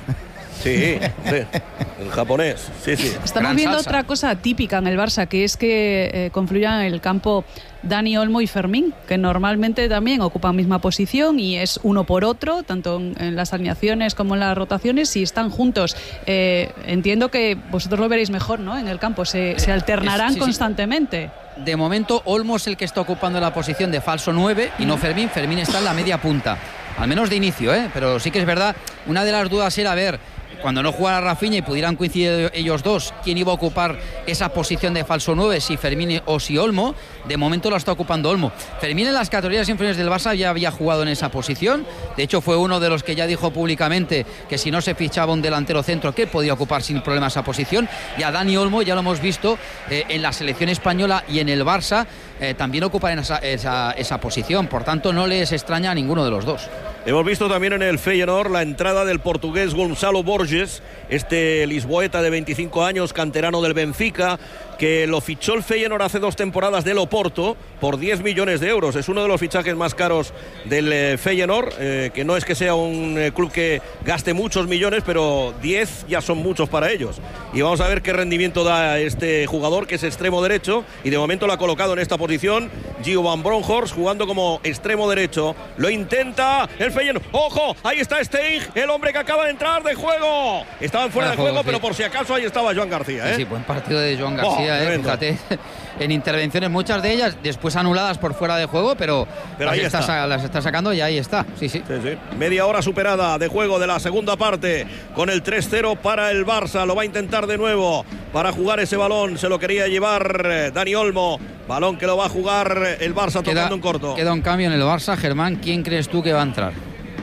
A: Sí, sí, el japonés, sí, sí.
G: Estamos
E: Gran
G: viendo
E: salsa.
G: otra cosa típica en el Barça, que es que eh, confluyan en el campo Dani Olmo y Fermín, que normalmente también ocupan misma posición y es uno por otro, tanto en, en las alineaciones como en las rotaciones, y están juntos. Eh, entiendo que vosotros lo veréis mejor, ¿no? En el campo, se, se alternarán
E: sí, sí.
G: constantemente.
E: De momento, Olmo es el que está ocupando la posición de falso nueve y no Fermín. Fermín está en la media punta, al menos de inicio, ¿eh? Pero sí que es verdad, una de las dudas era ver, cuando no jugara Rafinha y pudieran coincidir ellos dos, quién iba a ocupar esa posición de falso nueve, si Fermín o si Olmo. De momento lo está ocupando Olmo. Fermín en las categorías inferiores del Barça ya había jugado en esa posición. De hecho, fue uno de los que ya dijo públicamente que si no se fichaba un delantero centro, que podía ocupar sin problema esa posición. Y a Dani Olmo ya lo hemos visto eh, en la selección española y en el Barça eh, también ocupan esa, esa, esa posición. Por tanto, no les extraña a ninguno de los dos.
A: Hemos visto también en el Feyenoord la entrada del portugués Gonzalo Borges, este lisboeta de veinticinco años, canterano del Benfica, que lo fichó el Feyenoord hace dos temporadas del Oporto por diez millones de euros. Es uno de los fichajes más caros del eh, Feyenoord, eh, que no es que sea un eh, club que gaste muchos millones, pero diez ya son muchos para ellos. Y vamos a ver qué rendimiento da este jugador, que es extremo derecho, y de momento lo ha colocado en esta posición Gio van Bronckhorst, jugando como extremo derecho. Lo intenta el Feyenoord. ¡Ojo! Ahí está Stein, el hombre que acaba de entrar de juego. Estaban fuera de
E: Fuera
A: juego,
E: de juego,
A: pero
E: sí.
A: por si acaso ahí estaba Joan García, ¿eh?
E: Sí, sí, buen partido de Joan
A: Oh,
E: García, eh,
A: tremendo.
E: fíjate, en intervenciones, muchas de ellas después anuladas por fuera de juego, pero,
A: Pero
E: las,
A: ahí
E: está,
A: está.
E: sa- las está sacando y ahí está. Sí, sí.
A: Sí, sí. Media hora superada de juego de la segunda parte con el tres cero para el Barça. Lo va a intentar de nuevo para jugar ese balón. Se lo quería llevar eh, Dani Olmo. Balón que lo va a jugar el Barça tocando
E: Queda,
A: en corto.
E: queda un cambio en el Barça. Germán, ¿quién crees tú que va a entrar?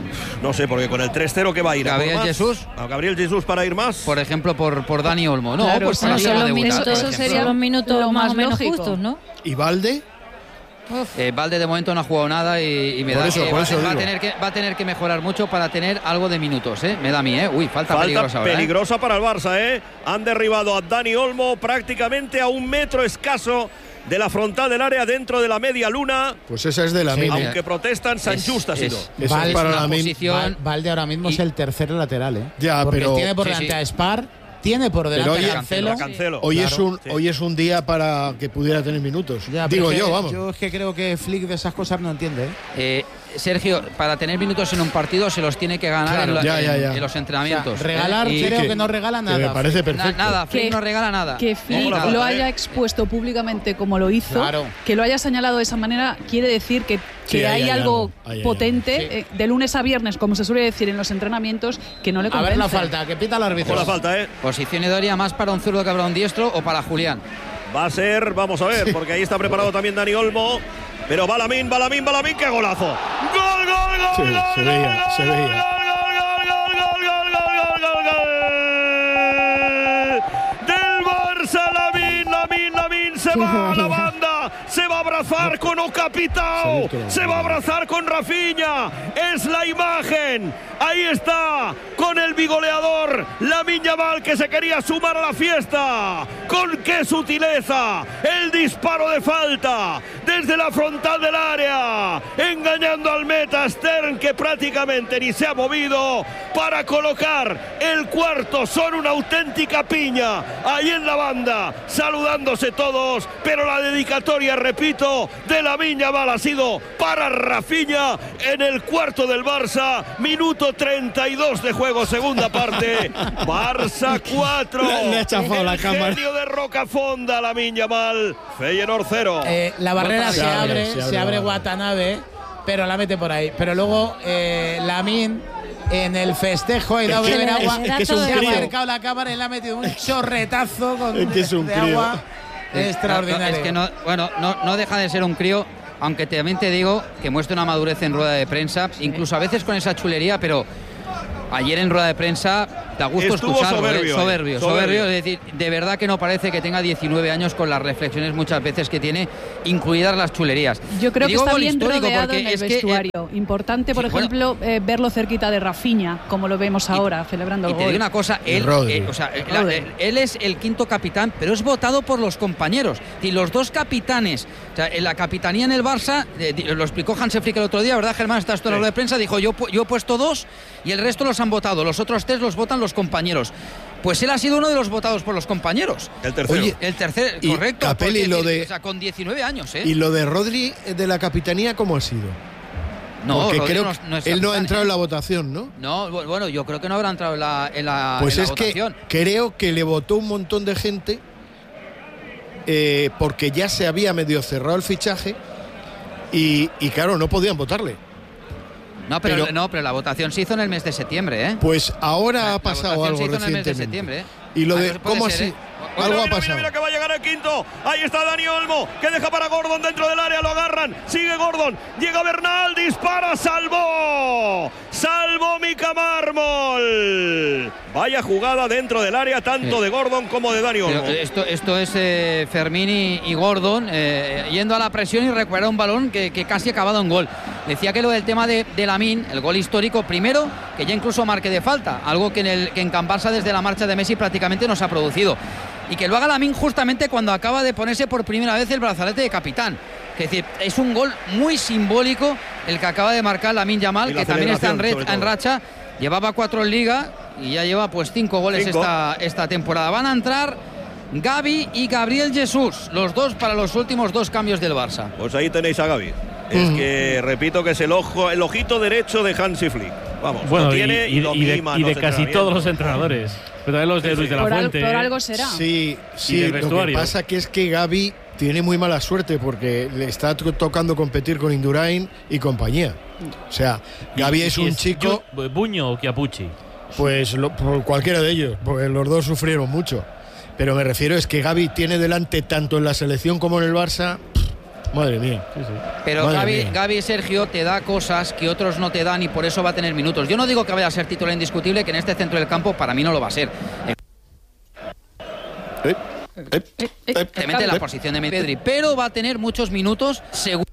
A: No sé, porque con el tres cero que va a ir. ¿A por
E: ¿Gabriel
A: más?
E: Jesús?
A: ¿A Gabriel Jesús para ir más?
E: Por ejemplo, por, por Dani Olmo. No,
G: Claro,
E: pues
G: sí,
E: para
G: no
E: ir
G: son
E: a
G: los
E: debutar,
G: minutos,
E: por
F: Esos
E: ejemplo.
F: serían los minutos
G: Lo
F: más
G: más
F: o menos
G: lógico.
F: justos, ¿no?
D: ¿Y Valde?
E: Eh, Valde de momento no ha jugado nada y, y me
D: Por
E: da
D: eso,
E: que
D: por
E: va,
D: eso
E: va a
D: digo.
E: tener que va a tener que mejorar mucho para tener algo de minutos, ¿eh? Me da a mí, ¿eh? Uy, falta,
A: Falta
E: peligrosa ahora, ¿eh?
A: peligrosa para el Barça, ¿eh? Han derribado a Dani Olmo prácticamente a un metro escaso de la frontal del área, dentro de la media luna.
D: Pues esa es de la
B: Sí,
D: mina.
A: Aunque protestan, San
E: Es-
A: Just ha sido.
E: es-
D: Esa
B: Val-
D: es para
E: una
D: la mina.
E: posición-
B: Val- Valde ahora mismo
E: y-
B: es el tercer lateral, ¿eh?
D: Ya,
B: Porque
D: pero-
B: tiene por
E: Sí,
B: delante
E: sí.
B: a Spar, tiene por delante
D: hoy-
B: a Cancelo.
A: A Cancelo.
D: Hoy,
B: Claro,
D: es un,
A: sí.
D: hoy es un día para que pudiera tener minutos.
B: Ya, pero
D: Digo
B: es que
D: yo, vamos.
B: Yo es que creo que Flick de esas cosas no entiende, ¿eh?
E: Eh, Sergio, para tener minutos en un partido se los tiene que ganar
D: Claro,
E: en, la-
D: ya, ya,
E: en-
D: ya.
E: en los entrenamientos.
B: O sea, regalar,
E: ¿eh? Y-
B: creo
D: que-
B: que no regala
D: Que
B: nada.
D: me parece
E: Na-
D: perfecto.
E: nada, Flick
G: Que-
E: no regala nada.
G: Que
E: ¿eh?
G: Flick
A: la
G: lo
A: falta,
G: haya
A: ¿eh?
G: expuesto públicamente como lo hizo,
B: Claro.
G: que lo haya señalado de esa manera, quiere decir que,
D: Sí,
G: que
D: ahí
G: hay
D: hay
G: algo
D: algo, ahí hay
G: potente
B: algo. Sí.
G: eh, de lunes a viernes, como se suele decir en los entrenamientos, que no le
B: A
G: convence.
B: ver la falta, que pita el árbitro.
A: Con la falta, ¿eh?
E: Posición idónea más para un zurdo que para un diestro o para Julián.
A: Va a ser, vamos a ver, porque ahí está preparado también Dani Olmo. Pero Balamín, Balamín, Balamín, qué golazo. ¡Gol, gol, gol!
D: Sí,
A: gol,
D: se veía,
A: gol,
D: se
A: gol,
D: veía.
A: gol, gol, gol, gol, gol, gol, gol, gol, gol! Del Barça, Lamine, Lamine, Lamine se va a la banda, se va a abrazar con Ocapitao, se va a abrazar con Rafinha. Es la imagen. Ahí está, con el bigoleador Lamine Yamal, que se quería sumar a la fiesta. Con qué sutileza, el disparo de falta desde la frontal del área, engañando al meta Stern, que prácticamente ni se ha movido, para colocar el cuarto. Son una auténtica piña ahí en la banda, saludándose todos, pero la dedicatoria, repito, de Lamine Yamal ha sido para Rafinha en el cuarto del Barça. Minuto treinta y dos de juego, segunda parte. Barça cuatro.
D: Le- le ha chafado la
A: El
D: cámara.
A: genio de Rocafonda, Lamine Yamal. Feyenoord cero.
B: Eh, la barrera
D: Se
B: se,
D: abre,
B: abre,
D: se
B: se
D: abre
B: abre,
D: la barrera.
B: Watanabe, pero la mete por ahí. Pero luego eh, Lamine en el festejo ha ido a
D: Es que-
B: beber
F: es-
B: agua.
F: es que es un
B: se ha
F: crío.
B: acercado la cámara y le ha metido un chorretazo con
D: Es que es un
B: de
D: crío.
B: agua. Extraordinario.
E: No, no, es que no, bueno, no, no deja de ser un crío, aunque también te digo que muestra una madurez en rueda de prensa, incluso a veces con esa chulería, pero ayer en rueda de prensa da gusto
A: Estuvo
E: escucharlo,
A: soberbio,
E: ¿eh? soberbio,
A: eh.
E: soberbio,
A: soberbio.
E: es decir, de verdad que no parece que tenga diecinueve años con las reflexiones muchas veces que tiene, incluidas las chulerías.
G: Yo creo
E: Y
G: que
E: digo
G: está
E: gol
G: bien
E: histórico
G: rodeado
E: porque
G: en el
E: es que,
G: vestuario. Importante, por
E: sí, bueno,
G: ejemplo, eh, verlo cerquita de Rafinha, como lo vemos ahora, celebrando
E: Y
G: el
E: te
G: gol.
E: digo una cosa, él, eh, o sea, la-
G: Rodri.
E: él, él es el quinto capitán, pero es votado por los compañeros. Y los dos capitanes, o sea, en la capitanía en el Barça, eh, di- lo explicó Hansi Flick el otro día, ¿verdad, Germán? Estás tú en la
A: Sí.
E: rueda de prensa, dijo, yo, pu- yo he puesto dos y el resto los han votado. Los otros tres los votan los compañeros. Pues él ha sido uno de los votados por los compañeros.
A: El tercero.
D: Oye,
E: El tercer,
D: Y,
E: correcto.
D: Capelli,
E: porque,
D: lo de-
E: o sea, con diecinueve años, ¿eh?
D: ¿Y lo de Rodri eh, de la capitanía cómo ha sido?
E: no,
D: Porque
E: Rodri
D: creo
E: no-
D: que
E: no es
D: él no ha
E: capitán,
D: entrado
E: ¿eh?
D: en la votación, ¿no?
E: No, bu- bueno, yo creo que no habrá entrado en la, en la,
D: Pues
E: en la
D: es
E: votación.
D: que creo que le votó un montón de gente eh, porque ya se había medio cerrado el fichaje y, y claro, no podían votarle.
E: No pero,
D: pero-
E: no, pero la votación se hizo en el mes de septiembre, ¿eh?
D: Pues ahora
E: La-
D: ha pasado
E: la votación
D: algo
E: se hizo en el mes de
D: recientemente.
E: septiembre, ¿eh?
D: Y lo
E: Ah,
D: de
E: pues puede
D: cómo
E: ser,
D: así,
E: ¿eh?
A: Mira,
D: algo ha
A: mira,
D: pasado.
A: mira, mira que va a llegar el quinto. Ahí está Dani Olmo, que deja para Gordon dentro del área, lo agarran. Sigue Gordon, llega Bernal, dispara, salvó. Salvó Mika Mármol. Vaya jugada dentro del área, tanto
E: Sí.
A: de Gordon como de Dani
E: Pero
A: Olmo.
E: esto, esto es eh, Fermín y, y Gordon eh, yendo a la presión y recuperar un balón que, que casi ha acabado en gol. Decía que lo del tema de, de Lamine, el gol histórico, primero, que ya incluso marque de falta, algo que en, el, que en Can Barça desde la marcha de Messi prácticamente no se ha producido. Y que lo haga Lamine justamente cuando acaba de ponerse por primera vez el brazalete de capitán. Es decir, es un gol muy simbólico el que acaba de marcar Lamine Yamal,
A: Y la
E: que también está en,
A: celebración,
E: red-
A: sobre
E: en
A: todo.
E: racha. Llevaba cuatro en Liga y ya lleva pues cinco goles
A: Cinco.
E: esta, esta temporada. Van a entrar Gavi y Gabriel Jesús, los dos para los últimos dos cambios del Barça.
A: Pues ahí tenéis a Gavi. Es que repito que es el ojo, el ojito derecho de Hansi Flick. Vamos,
C: Bueno,
A: lo
C: y,
A: tiene y,
C: y-
A: lo
C: y de,
A: mima,
C: y
A: no
C: de
A: se
C: casi
A: entrena
C: todos
A: bien.
C: los entrenadores. Pero también los de Luis de la
G: por, al-
C: Fuente.
G: por algo será.
D: Sí,
C: Y
D: sí,
C: del
D: lo que
C: vestuario.
D: pasa que es que Gavi tiene muy mala suerte porque le está to- tocando competir con Indurain y compañía. O sea, Gavi
C: Y-
D: es
C: y
D: un chico,
C: Yu- Buño o Chiapucci.
D: pues lo- por cualquiera de ellos, porque los dos sufrieron mucho. Pero me refiero es que Gavi tiene delante tanto en la selección como en el Barça. pff, madre mía.
C: Sí, sí.
E: Pero
D: Madre
E: Gavi,
D: mía.
E: Gavi, Sergio, te da cosas que otros no te dan y por eso va a tener minutos. Yo no digo que vaya a ser titular indiscutible, que en este centro del campo para mí no lo va a ser.
D: Eh, eh,
G: Eh,
D: eh,
G: eh,
E: Te mete en la posición de Pedri, pero va a tener muchos minutos seguro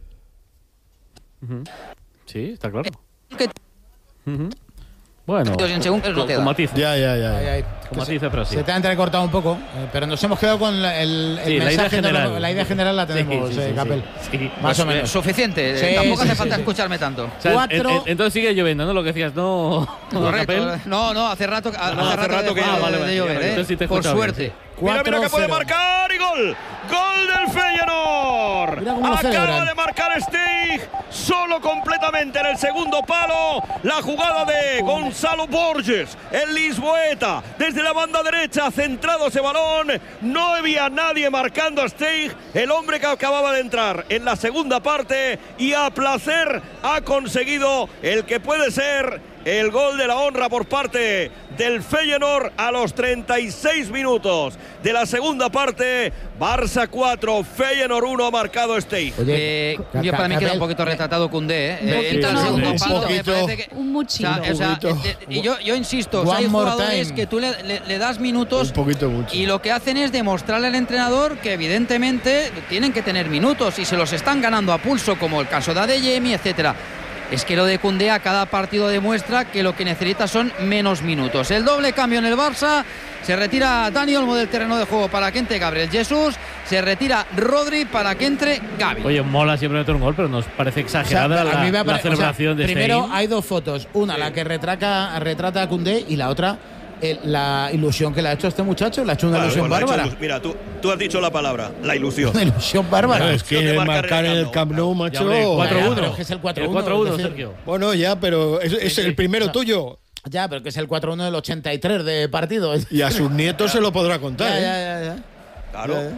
C: Sí, está claro.
E: que
C: Ujú. Bueno,
E: en según qué es lo
C: con,
E: que
C: con
E: da.
C: matices.
D: Ya, ya, ya.
B: Ahí,
D: ya.
B: ahí.
C: Con
B: Que
C: matices, pero sí.
B: Se te ha entrecortado un poco, eh, pero nos hemos quedado con la- el, el
C: Sí, la idea
B: mensaje.
C: general.
B: no, la idea general la tenemos,
C: Sí, sí,
B: eh,
C: sí,
B: Capel.
C: sí. Sí.
B: Más
E: Pues,
B: o menos.
E: eh, suficiente,
B: Sí,
E: tampoco
B: sí,
E: hace
B: sí,
E: falta
B: sí.
E: escucharme tanto.
C: O sea,
B: Cuatro-
C: en- en- entonces sigue lloviendo, ¿no? Lo que decías, no.
E: Correcto.
C: Capel.
E: No, no, hace rato, hace
A: hace
E: rato,
A: rato que
E: que
A: ya-
E: de,
A: vale,
E: de
C: vale,
E: llover,
C: vale,
E: ¿eh?
C: entonces sí te he
E: Por
C: escuchado bien,
E: suerte.
A: Mira, mira que puede
B: cuatro cero.
A: marcar y gol. Gol del Feyenoord.
B: Mira cómo lo
A: Acaba
B: celebran.
A: de marcar Steig solo completamente en el segundo palo. La jugada de Gonzalo Borges, el lisboeta, desde la banda derecha, centrado ese balón. No había nadie marcando a Steig, el hombre que acababa de entrar en la segunda parte y a placer ha conseguido el que puede ser el gol de la honra por parte del Feyenoord a los treinta y seis minutos de la segunda parte. Barça cuatro, Feyenoord uno, ha marcado Steig.
B: Oye,
E: Eh,
B: Ca-
E: yo para mí
B: Capel,
E: queda un poquito retratado Koundé, ¿eh?
G: Un
E: Eh,
G: poquito
E: entra el
G: no,
E: segundo
G: un
E: palo, me
D: poquito.
E: parece que-
G: Un
E: O
G: muchito.
E: sea, o sea,
D: poquito.
E: eh, eh, y yo, yo insisto, o sea,
B: One
E: hay
B: more
E: jugadores
B: time.
E: que tú le, le- le das minutos
D: Un poquito mucho.
E: y lo que hacen es demostrarle al entrenador que evidentemente tienen que tener minutos y se los están ganando a pulso, como el caso de Adeyemi, etcétera. Es que lo de Koundé a cada partido demuestra que lo que necesita son menos minutos. El doble cambio en el Barça. Se retira Dani Olmo del terreno de juego para que entre Gabriel Jesús. Se retira Rodri para que entre Gavi.
C: Oye, mola siempre meter un gol, pero nos parece
B: o sea,
C: exagerada
B: a mí
C: la,
B: me
C: la
B: apare- o sea,
C: celebración de
B: primero
C: Stein.
B: hay dos fotos. Una, la que retrata, retrata a Koundé, y la otra, el- la ilusión que le ha hecho a este muchacho. Le ha hecho una
A: Claro,
B: ilusión
A: bueno, ha hecho
B: bárbara.
A: ilus- Mira, tú, tú has dicho la palabra, la ilusión.
B: Una ilusión bárbara.
D: Claro, es que
A: de marcar
D: marcar
A: en
D: en
A: el
D: el Camp Nou, macho.
C: Ya, hombre, cuatro
B: Ya, ya,
C: uno.
B: pero es que es el cuatro uno,
C: El cuatro uno,
B: es decir-
C: Sergio.
D: Bueno, ya, pero es, es el primero
B: No.
D: tuyo.
B: Ya, pero que es el cuatro uno del ochenta y tres de partido.
D: Y a sus nietos se lo podrá contar.
B: Ya,
D: ¿eh?
B: ya, ya, ya.
A: Claro.
B: Ya, ya.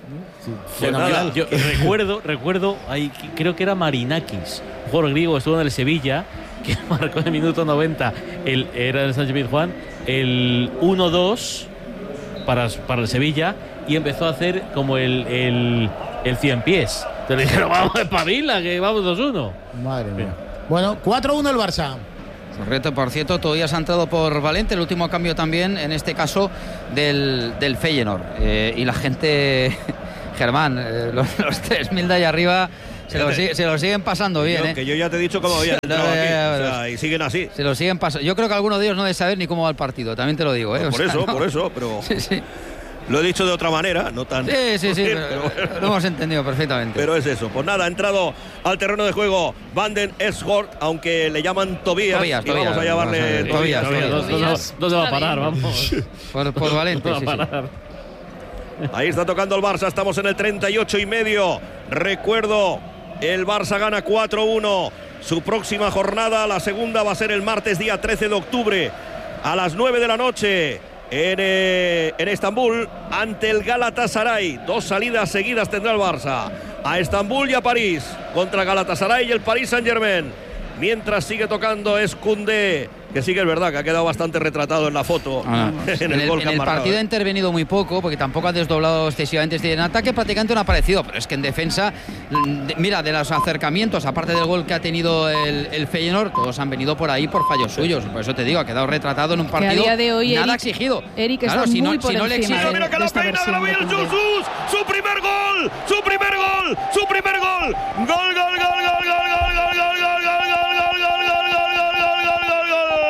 A: Pues nada.
C: Fenomenal. Yo recuerdo, recuerdo, ahí, creo que era Marinakis, un jugador griego, estuvo en el Sevilla, que marcó en el minuto noventa, el, era el Sánchez Pizjuán, el uno dos para, para el Sevilla, y empezó a hacer como el, el, el cien pies. Te le dijeron, vamos, espabila, que vamos dos uno.
B: Madre mía. Bueno, cuatro uno el Barça.
E: Correcto, por cierto, todavía se ha entrado por Valente, el último cambio también, en este caso, del, del Feyenoord. Eh, y la gente, Germán, eh, los, los tres mil de ahí arriba se lo, se lo siguen pasando bien.
A: Yo,
E: eh.
A: Que yo ya te he dicho cómo había entrado
E: No,
A: aquí,
E: ya, ya,
A: o sea, y siguen así.
E: Se lo siguen pasando. Yo creo que alguno de ellos no debe saber ni cómo va el partido, también te lo digo. ¿eh?
A: Por
E: O sea,
A: eso,
E: no.
A: por eso, pero
E: Sí, sí.
A: lo he dicho de otra manera, no tan...
E: Sí, sí, sí, pero, lo hemos entendido perfectamente.
A: Pero es eso. Pues nada, ha entrado al terreno de juego Van den Esgort, aunque le llaman Tobías.
E: Tobías,
A: y vamos
E: Tobías,
A: a llamarle
E: vamos a ver,
A: Tobías.
E: Tobías,
C: ¿Dónde
F: Tobías.
C: dónde va a
F: Está
C: parar?
F: bien.
C: Vamos.
E: Por, por Valente,
C: ¿Dónde
E: sí,
C: va a
E: sí.
C: parar?
A: Ahí está tocando el Barça, estamos en el treinta y ocho y medio. Recuerdo, el Barça gana cuatro uno. Su próxima jornada, la segunda, va a ser el martes día trece de octubre a las nueve de la noche. En, eh, en Estambul, ante el Galatasaray. Dos salidas seguidas tendrá el Barça. A Estambul y a París. Contra Galatasaray y el Paris Saint-Germain. Mientras sigue tocando es Koundé, que sí que es verdad que ha quedado bastante retratado en la foto.
E: Ah,
A: en
E: en
A: el,
E: el,
A: gol que
E: en
A: han
E: el
A: marcado,
E: partido
A: ¿eh?
E: ha intervenido muy poco porque tampoco ha desdoblado excesivamente. En ataque prácticamente no ha aparecido, pero es que en defensa, de, mira, de los acercamientos, aparte del gol que ha tenido el, el Feyenoord, todos han venido por ahí por fallos suyos. Por eso te digo, ha quedado retratado en un
G: Que
E: partido
G: a día de hoy
E: nada
G: Eric,
E: exigido.
G: Eric
E: Claro,
G: está
E: si
G: muy
E: no,
G: por
E: si no le
G: encima
E: exige-
G: de-
A: Mira que
G: de
A: la
G: esta
A: peina de
G: versión de
A: Gabriel
G: Koundé.
A: Jesús, su primer gol, su primer gol, su primer gol. Gol, gol, gol, gol, gol, gol, gol, gol, gol, gol, gol, gol, gol, gol, gol, gol, gol, gol, gol, gol.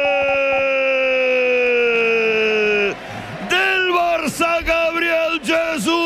A: Del Barça, Gabriel Jesús.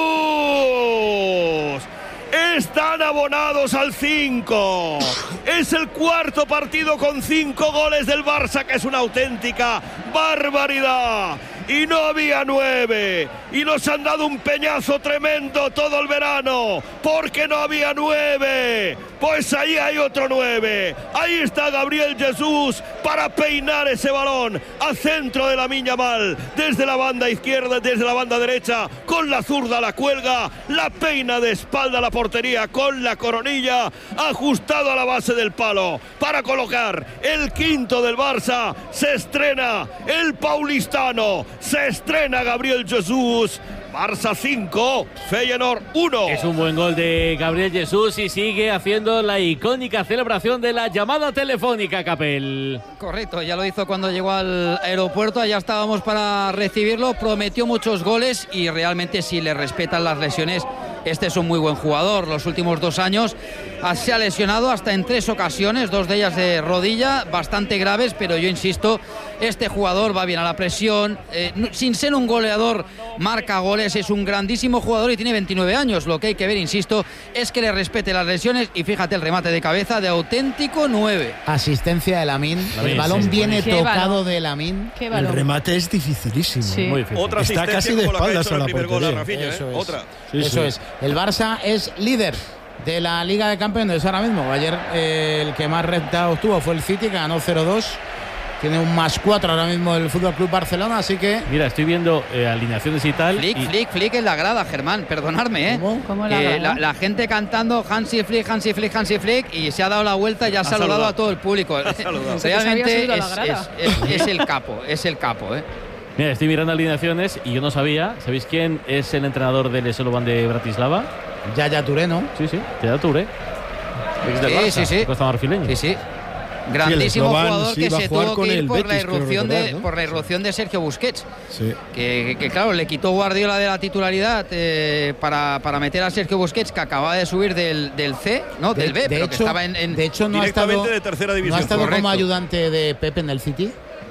A: Están abonados al cinco. Es el cuarto partido con cinco goles del Barça, que es una auténtica barbaridad. Y no había nueve. Y nos han dado un peñazo tremendo todo el verano, porque no había nueve. Pues ahí hay otro nueve. Ahí está Gabriel Jesús para peinar ese balón a centro de Lamine Yamal. Desde la banda izquierda, desde la banda derecha, con la zurda la cuelga, la peina de espalda a la portería con la coronilla, ajustado a la base del palo para colocar el quinto del Barça. Se estrena el paulistano, se estrena Gabriel Jesús. Barça cinco, Feyenoord uno.
C: Es un buen gol de Gabriel Jesús y sigue haciendo la icónica celebración de la llamada telefónica, Capel.
E: Correcto, ya lo hizo cuando llegó al aeropuerto, allá estábamos para recibirlo, prometió muchos goles y realmente si le respetan las lesiones, este es un muy buen jugador. Los últimos dos años se ha lesionado hasta en tres ocasiones, dos de ellas de rodilla, bastante graves, pero yo insisto, este jugador va bien a la presión, eh, sin ser un goleador, marca goles, es un grandísimo jugador y tiene veintinueve años. Lo que hay que ver, insisto, es que le respete las lesiones y fíjate el remate de cabeza de auténtico nueve.
B: Asistencia de Lamine.
C: Lamine,
B: El balón
C: sí,
B: viene
F: Qué
B: tocado
F: balón.
B: de Lamine.
F: Qué
D: El
F: balón.
D: remate es dificilísimo.
F: Sí.
C: Muy difícil.
A: Otra
D: Está
A: asistencia
D: casi de
A: como la que ha
D: espaldas
A: hecho
D: a
A: en
D: la
A: el primer gol a
D: portería.
A: Rafinha,
B: Eso
A: ¿eh?
B: es.
A: Otra.
D: Sí,
B: Eso
D: sí.
B: es. El Barça es líder de la Liga de Campeones ahora mismo. Ayer eh, el que más resultados tuvo fue el City, que ganó cero dos. Tiene un más cuatro ahora mismo el Fútbol Club Barcelona, así que.
C: Mira, estoy viendo eh, alineaciones y tal.
E: Flick,
C: y-
E: flick, flick en la grada, Germán, perdonadme, ¿eh?
B: ¿Cómo?
F: ¿Cómo la
E: Que
F: grada?
E: la, la gente cantando Hansi Flick, Hansi Flick, Hansi Flick y se ha dado la vuelta y ha,
A: Ha
E: saludado,
A: saludado.
E: a todo el público.
A: saludado.
F: Pensé que se había
E: Realmente
F: subido a la
E: es,
F: grada.
E: es- es- es el capo, es el capo, ¿eh?
C: Mira, estoy mirando alineaciones y yo no sabía. ¿Sabéis quién es el entrenador del Slovan de Bratislava?
B: Yaya Touré, ¿no?
C: Sí, sí, Yaya Touré. Ex del
E: Sí,
C: Barça,
E: sí, sí.
C: Costa Marfileño.
E: Sí, sí. Grandísimo
D: Eslovan,
E: jugador
D: sí,
E: que
D: va a
E: se
D: jugar
E: tuvo
D: con
E: que ir
D: el
E: por, la
D: Betis, creo
E: irrupción
D: recordar,
E: de,
D: ¿no?
E: por la irrupción de Sergio Busquets.
D: Sí.
E: Que, que- que, claro, le quitó Guardiola de la titularidad eh, para, para meter a Sergio Busquets, que acababa de subir del, del C, no, del B, pero que estaba en, en-
B: de hecho no ha estado,
A: Directamente de tercera división.
B: no ha estado
E: Correcto.
B: como ayudante de Pepe en el City.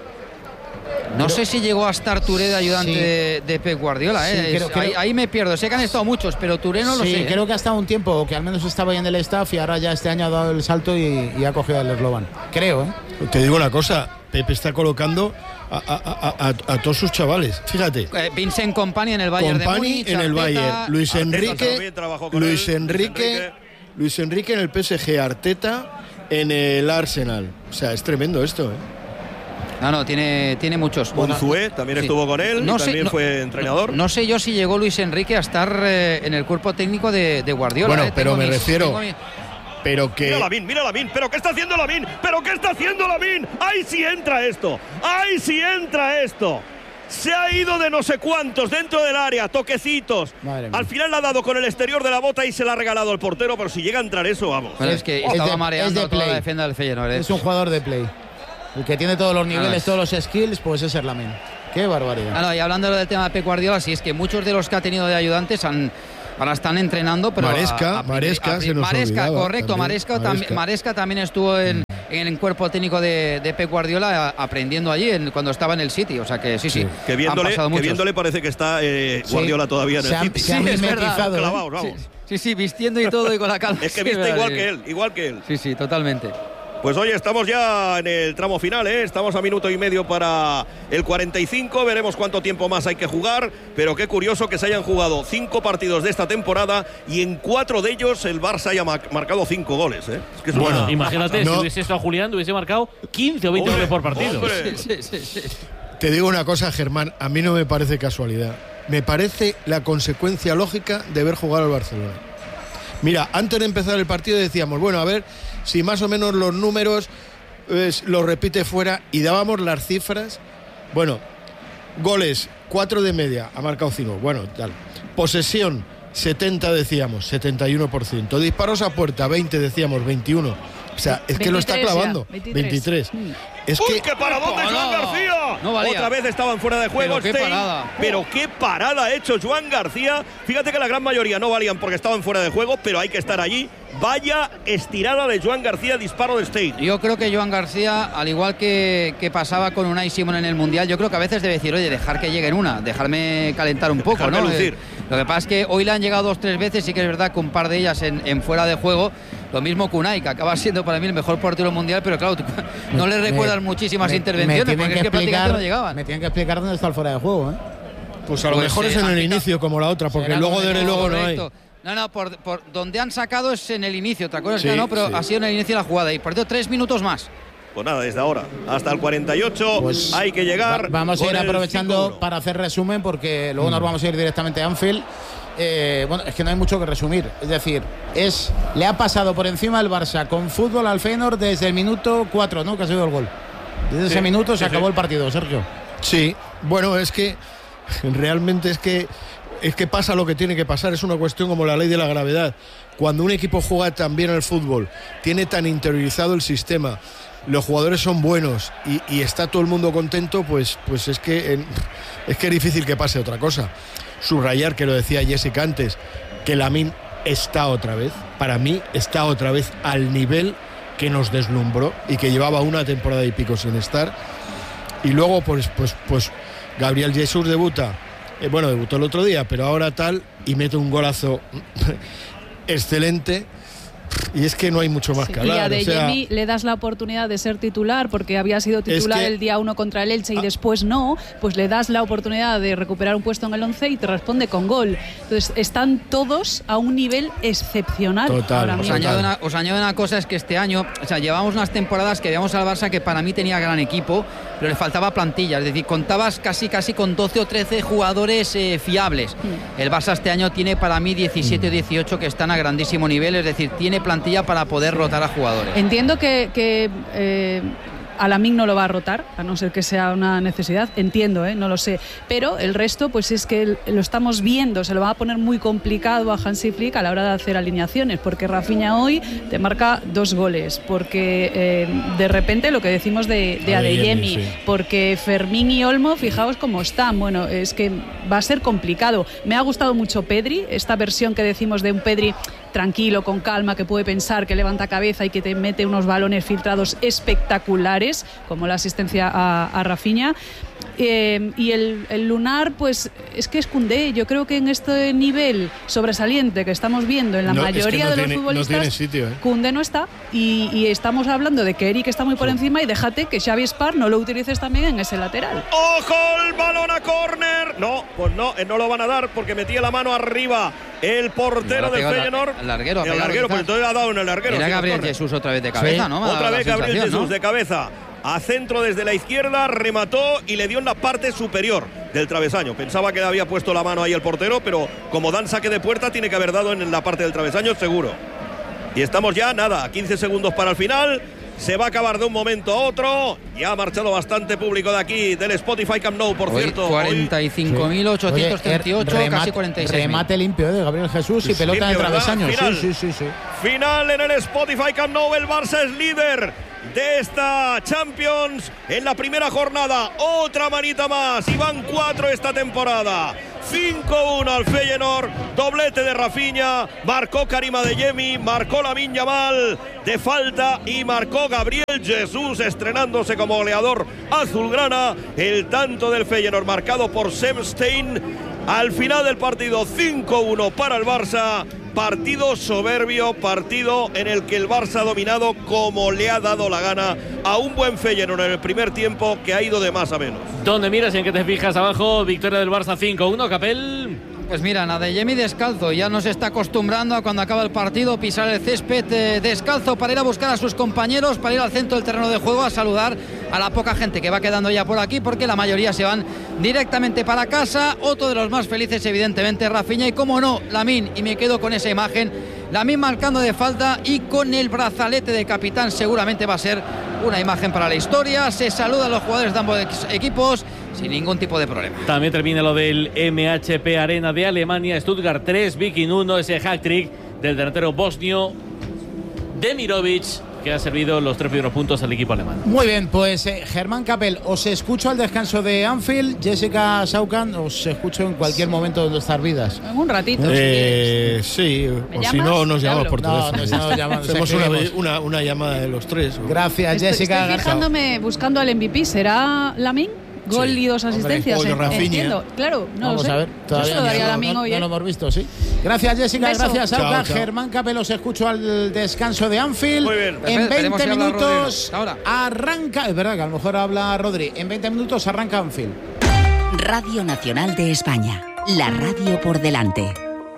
E: No
B: Creo-
E: sé si llegó a estar Touré de ayudante
B: Sí.
E: de, de Pep Guardiola.
B: Sí,
E: ¿eh?
B: creo-
E: Es-
B: creo-
E: ahí, ahí me pierdo. Sé que han estado muchos, pero Touré no lo
B: sí,
E: sé. ¿eh?
B: creo que ha estado un tiempo, o que al menos estaba ahí en el staff y ahora ya este año ha dado el salto y, y ha cogido el Eslovan. Creo, ¿eh?
D: Te digo una cosa, Pepe está colocando a, a- a- a- a todos sus chavales. Fíjate.
E: Eh, Vincent Kompany en el Bayern de
D: Company
E: Múnich.
D: en el
E: Arteta-
D: Bayern, Luis
A: Arteta
D: Enrique,
A: también trabajó con
D: Luis
A: él,
D: Enrique,
A: Luis Enrique.
D: Luis Enrique en el P S G, Arteta en el Arsenal. O sea, es tremendo esto, ¿eh?
E: No, no, tiene, tiene muchos.
A: Bonzué también
E: Sí.
A: estuvo con él,
E: No
A: y
E: sé,
A: también
E: no-
A: fue entrenador.
E: No sé yo si llegó Luis Enrique a estar eh, en el cuerpo técnico de, de Guardiola.
D: Bueno,
E: eh.
D: pero
E: Tengo
D: me
E: mis-
D: refiero-
E: tengo mi-
D: Pero que
A: Mira Lamine, mira Lamine, pero ¿qué está haciendo Lamine? ¿Pero qué está haciendo Lamine? ¡Ahí sí entra esto! ¡Ahí sí entra esto! Se ha ido de no sé cuántos dentro del área, toquecitos. Al final la ha dado con el exterior de la bota y se la ha regalado el portero, pero si llega a entrar eso, vamos.
E: Pero es que
B: Es
E: estaba
B: de-
E: mareando
B: es de
E: toda la
B: play.
E: defensa del Feyenoord. ¿eh?
B: Es un jugador de play. El que tiene todos los niveles,
E: es-
B: todos los skills, pues es el Lamine. Qué barbaridad.
E: Ah, no, y hablando del tema de Pep Guardiola, sí es que muchos de los que ha tenido de ayudantes han, ahora están entrenando, pero
D: Maresca,
E: a- a-
D: Maresca,
E: a-
D: se nos
E: Maresca,
D: olvidaba
E: correcto,
D: también,
E: Maresca, tam-
D: Maresca.
E: Maresca también estuvo en, en el cuerpo técnico de, de Pep Guardiola a- aprendiendo allí en- cuando estaba en el City, o sea que sí, sí,
A: Que
E: han
A: viéndole,
E: pasado
A: que
E: muchos.
A: viéndole parece que está eh,
B: Sí.
A: Guardiola todavía en
B: Se
A: el
B: ha-
A: City.
B: se ha
E: Sí, es verdad.
B: mimetizado, ¿eh?
A: Clavaos, vamos.
E: Sí, sí, sí, vistiendo y todo y con la calma.
A: Es que
E: Sí,
A: viste
E: verdad,
A: igual
E: sí.
A: que él, igual que él.
E: Sí, sí, totalmente.
A: Pues oye, estamos ya en el tramo final, ¿eh? Estamos a minuto y medio para el cuarenta y cinco, veremos cuánto tiempo más hay que jugar, pero qué curioso que se hayan jugado cinco partidos de esta temporada y en cuatro de ellos el Barça haya ma- marcado cinco goles, ¿eh? Es que es
C: Bueno,
A: una-
C: imagínate,
D: no.
C: si hubiese estado Julián, hubiese marcado quince o veinte
A: Hombre,
C: goles por partido.
A: hombre.
E: Sí, sí, sí.
D: Te digo una cosa, Germán, a mí no me parece casualidad. Me parece la consecuencia lógica de ver jugar al Barcelona. Mira, antes de empezar el partido decíamos, bueno, a ver si más o menos los números eh, los repite fuera y dábamos las cifras. Bueno, goles, cuatro de media, ha marcado cinco. Bueno, tal. Posesión, setenta decíamos, setenta y uno por ciento. Disparos a puerta, veinte decíamos, veintiuno. O sea, es que lo está
G: veintitrés ya,
A: Mm.
D: clavando.
G: veintitrés.
D: veintitrés. Es
A: ¡Uy,
D: que
A: qué paradón de
E: ¡Oh,
A: Joan
E: no!
A: García!
E: No valía.
A: Otra vez estaban fuera de juego.
E: Pero qué
A: Stein.
E: parada.
A: Pero qué parada ha hecho Joan García. Fíjate que la gran mayoría no valían porque estaban fuera de juego, pero hay que estar allí. Vaya estirada de Joan García, disparo de Stein.
E: Yo creo que Joan García, al igual que, que pasaba con Unai Simón en el Mundial, yo creo que a veces debe decir, oye, dejar que llegue en una, dejarme calentar un poco,
A: Dejarme
E: ¿no?
A: lucir.
E: Eh, Lo que pasa es que hoy le han llegado dos tres veces, sí que es verdad que un par de ellas en, en fuera de juego. Lo mismo que Unai, que acaba siendo para mí el mejor portero mundial, pero claro, tú- no le recuerdan
B: Me-
E: muchísimas
B: me-
E: intervenciones,
B: me tienen
E: porque es que prácticamente
B: explicar-
E: no llegaban.
B: Me tienen que explicar dónde está el fuera de juego, ¿eh?
D: pues a lo
E: Pues,
D: mejor
E: eh,
D: es en el
E: aplica-
D: inicio como la otra, porque
B: Será
D: luego
B: donde
D: desde
B: no,
D: luego no hay.
E: Correcto. No, no, por, por donde han sacado es en el inicio, otra cosa es
D: Sí,
E: que no, pero
D: sí.
E: ha sido en el inicio de la jugada y por eso tres minutos más.
A: Pues nada, desde ahora hasta el cuarenta y ocho
B: Pues
A: hay que llegar.
B: va- vamos a
A: con
B: ir
A: el
B: aprovechando
A: cinco uno.
B: para hacer resumen, porque luego nos vamos a ir directamente a Anfield. Eh, bueno, es que no hay mucho que resumir. Es decir, es le ha pasado por encima el Barça con fútbol al Feyenoord desde el minuto cuatro, ¿no? Que ha sido el gol. Desde ese minuto se
A: sí,
B: acabó
A: sí.
B: el partido, Sergio.
D: Sí, bueno, es que realmente es que es que pasa lo que tiene que pasar, es una cuestión como la ley de la gravedad. Cuando un equipo juega tan bien al fútbol, tiene tan interiorizado el sistema, los jugadores son buenos y, y está todo el mundo contento, pues, pues es que en- es que es difícil que pase otra cosa. Subrayar, que lo decía Jessica antes, que Lamine está otra vez, para mí está otra vez al nivel que nos deslumbró y que llevaba una temporada y pico sin estar. Y luego pues pues pues Gabriel Jesús debuta, eh, bueno, debutó el otro día, pero ahora tal, y mete un golazo excelente. Y es que no hay mucho más
G: Sí,
D: que
G: y a
D: hablar.
G: De
D: o sea,
G: Jemi le das la oportunidad de ser titular porque había sido titular
D: que-
G: el día uno contra el Elche y
D: Ah.
G: después no, pues le das la oportunidad de recuperar un puesto en el once y te responde con gol. Entonces están todos a un nivel excepcional
D: Total,
G: ahora
D: o
E: Os
G: mismo.
E: añado, una, os añado una cosa, es que este año, o sea, llevamos unas temporadas que veíamos al Barça que para mí tenía gran equipo, pero le faltaba plantilla, es decir, contabas casi casi con doce o trece jugadores eh, fiables. El Barça este año tiene para mí diecisiete o dieciocho que están a grandísimo nivel, es decir, tiene plantilla para poder rotar a jugadores.
G: Entiendo que, que eh, Alamín no lo va a rotar, a no ser que sea una necesidad, entiendo, ¿eh? No lo sé, pero el resto pues es que lo estamos viendo, se lo va a poner muy complicado a Hansi Flick a la hora de hacer alineaciones, porque Rafinha hoy te marca dos goles, porque eh, de repente lo que decimos de, de
D: Adeyemi,
G: Adeyemi,
D: sí.
G: porque Fermín y Olmo, fijaos cómo están, bueno, es que va a ser complicado. Me ha gustado mucho Pedri, esta versión que decimos de un Pedri tranquilo, con calma, que puede pensar, que levanta cabeza y que te mete unos balones filtrados espectaculares, como la asistencia a, a Rafinha. Eh, y el, el Lunar, pues es que es Koundé. Yo creo que en este nivel sobresaliente que estamos viendo en la
D: No, es que
G: mayoría
D: no
G: de los
D: tiene- no
G: futbolistas,
D: tiene sitio, ¿eh?
G: Koundé no está. Y, y estamos hablando de que Eric está muy por encima y déjate que Xavi Spar no lo utilices también en ese lateral.
A: ¡Ojo! El balón a córner. No, pues no, eh, no lo van a dar porque metía la mano arriba el portero
E: No, ha
A: del
E: pegado
A: Feyenoord.
E: el larguero, ha
A: El
E: pegado,
A: larguero, pues
E: quizás.
A: entonces ha dado en el larguero.
E: Era
A: sí,
E: Gabriel
A: córner.
E: Jesús otra vez de cabeza,
B: Sí.
E: ¿no? Me ha dado
A: Otra
E: la
A: vez Gabriel
E: sensación,
A: Jesús
E: ¿no?
A: de cabeza. A centro desde la izquierda, remató y le dio en la parte superior del travesaño. Pensaba que le había puesto la mano ahí el portero, pero como dan saque de puerta, tiene que haber dado en la parte del travesaño, seguro. Y estamos ya, nada, a quince segundos para el final. se va a acabar de un momento a otro. Ya ha marchado bastante público de aquí, del Spotify Camp Nou, por
E: Hoy
A: cierto.
E: cuarenta y cinco mil ochocientos treinta y ocho,
B: Oye,
E: casi cuarenta y seis mil.
B: Remate limpio, ¿eh? De Gabriel Jesús y
A: Sí,
B: pelota
A: limpio,
B: de travesaños.
A: ¿verdad?
B: Sí, sí, sí, sí.
A: Final en el Spotify Camp Nou. El Barça es líder de esta Champions en la primera jornada. Otra manita más y van cuatro esta temporada. cinco uno al Feyenoord, doblete de Rafinha, marcó Karim Adeyemi, marcó Lamine Yamal de falta y marcó Gabriel Jesús estrenándose como goleador azulgrana. El tanto del Feyenoord marcado por Sem Stein. Al final del partido cinco uno para el Barça. Partido soberbio, partido en el que el Barça ha dominado como le ha dado la gana a un buen Feyenoord en el primer tiempo que ha ido de más a menos.
C: ¿Dónde miras y en qué te fijas abajo? Victoria del Barça cinco uno, Capel.
E: Pues mira, Adeyemi descalzo, ya nos está acostumbrando a cuando acaba el partido pisar el césped eh, descalzo para ir a buscar a sus compañeros, para ir al centro del terreno de juego a saludar a la poca gente que va quedando ya por aquí, porque la mayoría se van directamente para casa. Otro de los más felices, evidentemente, Rafinha, y como no, Lamine, y me quedo con esa imagen, Lamine marcando de falta y con el brazalete de capitán. Seguramente va a ser una imagen para la historia. Se saludan los jugadores de ambos equipos sin ningún tipo de problema.
C: También termina lo del M H P Arena de Alemania. Stuttgart tres, Viking uno, ese hat-trick del delantero bosnio Demirovic, que ha servido los tres primeros puntos al equipo alemán.
B: Muy bien, pues eh, Germán Capel, os escucho al descanso de Anfield. Jessica Saucan, os escucho en cualquier momento de nuestras vidas.
G: En un ratito.
D: Eh, sí, o si no, nos llamamos por
B: No,
D: teléfono.
B: nos estamos llamando,
D: Hacemos
B: nos
D: una,
B: escribimos.
D: una, una llamada de los tres.
B: Gracias,
G: Estoy,
B: Jessica.
G: estoy fijándome, buscando al M V P. ¿Será Lamine? Gol
D: Sí.
G: y dos
B: Hombre,
G: asistencias.
D: pollo,
G: en-
D: Rafinha.
G: entiendo. Claro, no
B: Vamos
G: lo sé.
B: a ver,
G: Yo
B: todavía
G: se lo daría a
B: no,
G: Lamine
B: no,
G: hoy.
B: no
G: ¿eh?
B: lo hemos visto, sí. Gracias, Jessica.
G: Beso.
B: Gracias, Sauca.
D: Chao, chao.
B: Germán Capel, os escucho al descanso de Anfield.
A: Muy bien.
B: En
E: Veremos
B: veinte
E: si habla Rodri,
B: minutos
E: ¿no? Ahora.
B: arranca. Es verdad que a lo mejor habla Rodri. En veinte minutos arranca Anfield.
H: Radio Nacional de España. La radio por delante.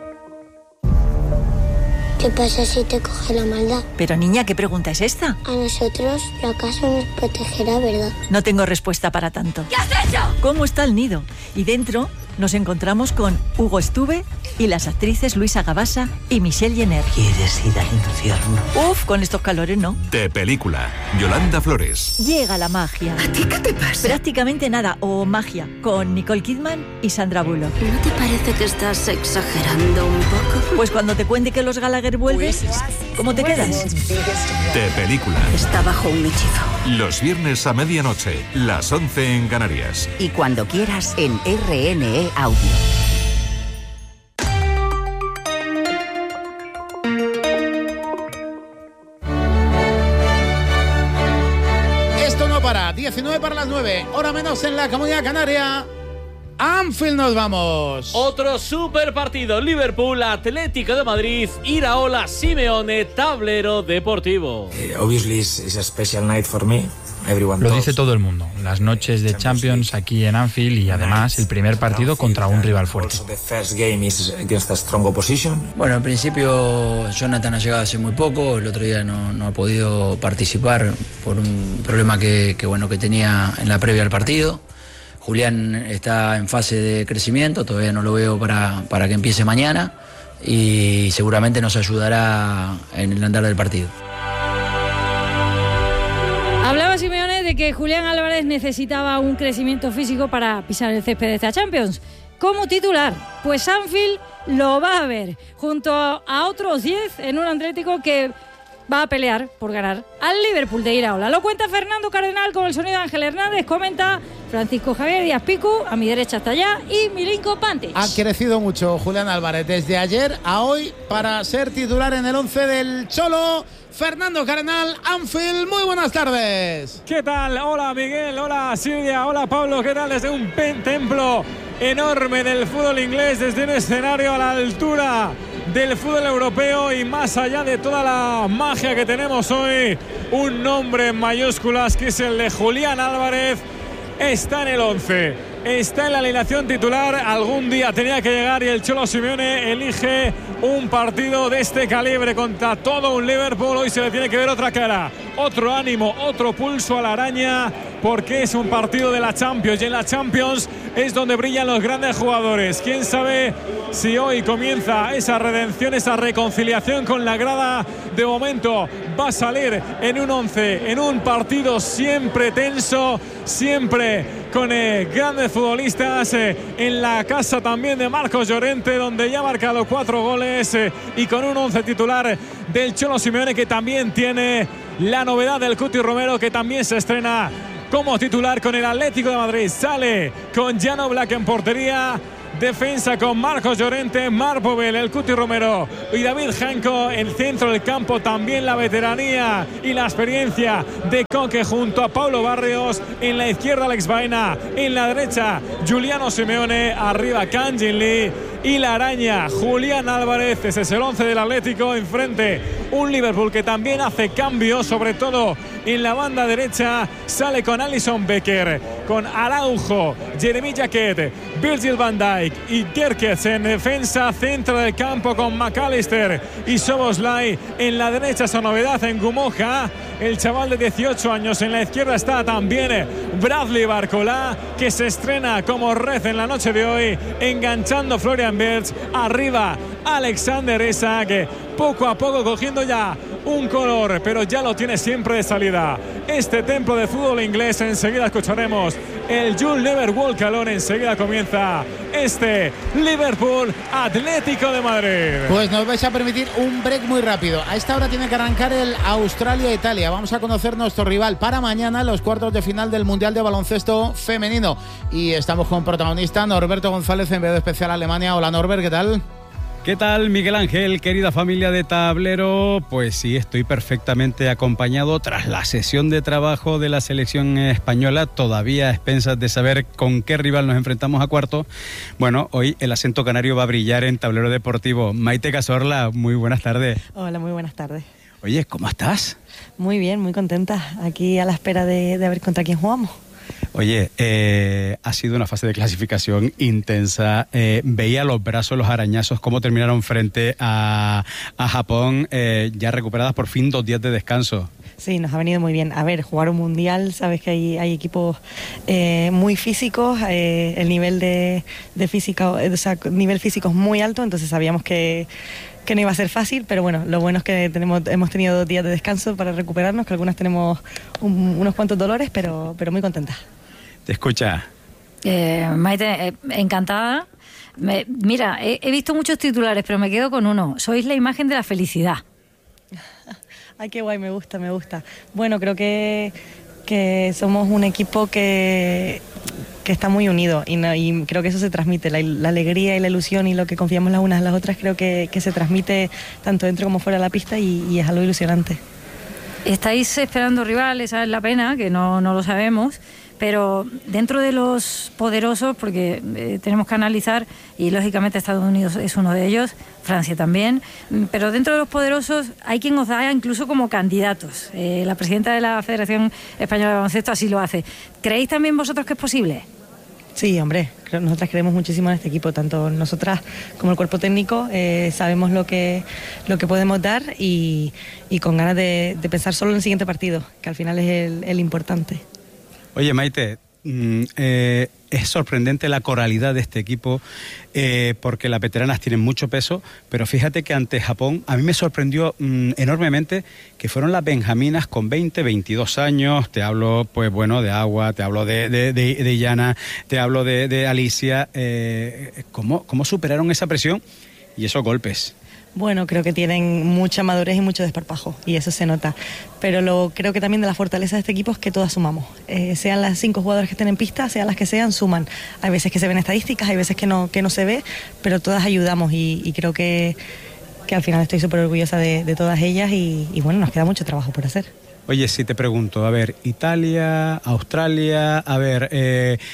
I: ¿Qué pasa si te coge la maldad?
J: Pero niña, ¿qué pregunta es esta?
I: A nosotros la casa nos protegerá, ¿verdad?
J: No tengo respuesta para tanto. ¿Qué has hecho? ¿Cómo está el nido? Y dentro nos encontramos con Hugo Estuve y las actrices Luisa Gabasa y Michelle Jenner.
K: ¿Quieres ir al infierno?
J: Uf, con estos calores no.
L: De película, Yolanda Flores.
J: Llega la magia.
K: ¿A ti qué te pasa?
J: Prácticamente nada, o magia, con Nicole Kidman y Sandra Bullock.
K: ¿No te parece que estás exagerando un poco?
J: Pues cuando te cuente que los Gallagher vuelven, ¿cómo te quedas?
L: De película,
K: Está bajo un hechizo.
L: los viernes a medianoche, las once en Canarias.
H: Y cuando quieras en R N E Audio.
B: Esto no para. diecinueve para las nueve. Hora menos en la Comunidad Canaria. Anfield nos vamos.
C: Otro super partido. Liverpool, Atlético de Madrid, Iraola, Simeone, tablero deportivo.
M: Obviously it's, it's a special night for me. Everyone
N: Lo
M: talks.
N: dice todo el mundo. Las noches de Champions aquí en Anfield y además el primer partido contra un rival fuerte.
M: The first game is against a strong opposition.
O: Bueno, en principio Jonathan ha llegado hace muy poco, el otro día no, no ha podido participar por un problema que, que, bueno, que tenía en la previa al partido. Julián está en fase de crecimiento, todavía no lo veo para, para que empiece mañana y seguramente nos ayudará en el andar del partido.
F: Hablaba Simeone de que Julián Álvarez necesitaba un crecimiento físico para pisar el césped de esta Champions. Como titular, pues Anfield lo va a ver junto a otros diez en un Atlético que va a pelear por ganar al Liverpool de Iraola. Lo cuenta Fernando Cardenal con el sonido de Ángel Hernández, comenta Francisco Javier Díaz Picu, a mi derecha está allá, y Milinko Pantic.
B: Ha crecido mucho Julián Álvarez desde ayer a hoy para ser titular en el once del Cholo. Fernando Cardenal, Anfield, muy buenas tardes.
P: ¿Qué tal? Hola Miguel, hola Silvia, hola Pablo, ¿qué tal? Desde un templo enorme del fútbol inglés, desde un escenario a la altura del fútbol europeo y más allá de toda la magia que tenemos hoy, un nombre en mayúsculas que es el de Julián Álvarez. Está en el once, está en la alineación titular, algún día tenía que llegar y el Cholo Simeone elige un partido de este calibre contra todo un Liverpool. Hoy se le tiene que ver otra cara, otro ánimo, otro pulso a la araña porque es un partido de la Champions y en la Champions es donde brillan los grandes jugadores. Quién sabe si hoy comienza esa redención, esa reconciliación con la grada. De momento va a salir en un once, en un partido siempre tenso, siempre con eh, grandes futbolistas, eh, en la casa también de Marcos Llorente, donde ya ha marcado cuatro goles, eh, y con un once titular del Cholo Simeone, que también tiene la novedad del Cuti Romero, que también se estrena como titular con el Atlético de Madrid. Sale con Jan Oblak en portería. Defensa con Marcos Llorente, Marc Bobel, el Cuti Romero y David Janko. En centro del campo también la veteranía y la experiencia de Coque junto a Pablo Barrios. En la izquierda Alex Baena, en la derecha Giuliano Simeone, arriba Kang Jin Lee y la araña Julián Álvarez. Ese es el once del Atlético. Enfrente un Liverpool que también hace cambios, sobre todo en la banda derecha. Sale con Alisson Becker, con Araujo, Jeremy Jacquet, Virgil van Dijk y Kerkez en defensa. Centro del campo con McAllister y Szoboszlai. En la derecha esa novedad en Gumoja, el chaval de dieciocho años. En la izquierda está también Bradley Barcola, que se estrena como red en la noche de hoy, enganchando Florian Wirtz. Arriba Alexander Isak, poco a poco cogiendo ya un color, pero ya lo tiene siempre de salida este templo de fútbol inglés. Enseguida escucharemos el You'll Never Walk Alone. Enseguida comienza este Liverpool Atlético de Madrid.
B: Pues nos vais a permitir un break muy rápido. A esta hora tiene que arrancar el Australia-Italia. Vamos a conocer nuestro rival para mañana, los cuartos de final del Mundial de Baloncesto Femenino. Y estamos con protagonista Norberto González, enviado especial a Alemania. Hola Norbert, ¿qué tal?
Q: ¿Qué tal, Miguel Ángel, querida familia de Tablero? Pues sí, estoy perfectamente acompañado tras la sesión de trabajo de la selección española, todavía a expensas de saber con qué rival nos enfrentamos a cuarto. Bueno, hoy el acento canario va a brillar en Tablero Deportivo. Maite Cazorla, muy buenas tardes.
R: Hola, muy buenas tardes.
Q: Oye, ¿cómo estás?
R: Muy bien, muy contenta, aquí a la espera de, de ver contra quién jugamos.
Q: Oye, eh, ha sido una fase de clasificación intensa. Eh, veía los brazos, los arañazos, cómo terminaron frente a, a Japón, eh, ya recuperadas por fin dos días de descanso.
R: Sí, nos ha venido muy bien. A ver, jugar un mundial, sabes que hay, hay equipos eh, muy físicos, eh, el nivel de, de física, o sea, nivel físico es muy alto, entonces sabíamos que que no iba a ser fácil, pero bueno, lo bueno es que tenemos, hemos tenido dos días de descanso para recuperarnos, que algunas tenemos un, unos cuantos dolores, pero, pero muy contentas.
Q: Te escucha.
F: Eh, Maite, eh, encantada. Me, mira, he, he visto muchos titulares, pero me quedo con uno. Sois la imagen de la felicidad.
R: Ay, qué guay, me gusta, me gusta. Bueno, creo que, que somos un equipo que... que está muy unido y, no, y creo que eso se transmite, la, la alegría y la ilusión y lo que confiamos las unas en las otras, creo que, que se transmite tanto dentro como fuera de la pista y, y es algo ilusionante.
F: Estáis esperando rivales, esa es la pena, que no, no lo sabemos, pero dentro de los poderosos, porque eh, tenemos que analizar, y lógicamente Estados Unidos es uno de ellos, Francia también, pero dentro de los poderosos hay quien os da incluso como candidatos. Eh, la presidenta de la Federación Española de Baloncesto así lo hace. ¿Creéis también vosotros que es posible?
R: Sí, hombre, nosotras creemos muchísimo en este equipo, tanto nosotras como el cuerpo técnico, eh, sabemos lo que, lo que podemos dar y, y con ganas de, de pensar solo en el siguiente partido, que al final es el, el importante.
Q: Oye, Maite, mm, eh, es sorprendente la coralidad de este equipo, eh, porque las veteranas tienen mucho peso, pero fíjate que ante Japón a mí me sorprendió mm, enormemente que fueron las benjaminas con veinte, veintidós años. Te hablo, pues bueno, de Agua, te hablo de, de, de, de Yana, te hablo de, de Alicia. Eh, ¿cómo, ¿Cómo superaron esa presión y esos golpes?
R: Bueno, creo que tienen mucha madurez y mucho desparpajo, y eso se nota. Pero lo creo que también de la fortaleza de este equipo es que todas sumamos. Eh, sean las cinco jugadoras que estén en pista, sean las que sean, suman. Hay veces que se ven estadísticas, hay veces que no, que no se ve, pero todas ayudamos y, y creo que, que al final estoy súper orgullosa de, de todas ellas y, y bueno, nos queda mucho trabajo por hacer.
Q: Oye, si te pregunto, a ver, Italia, Australia, a ver... Eh,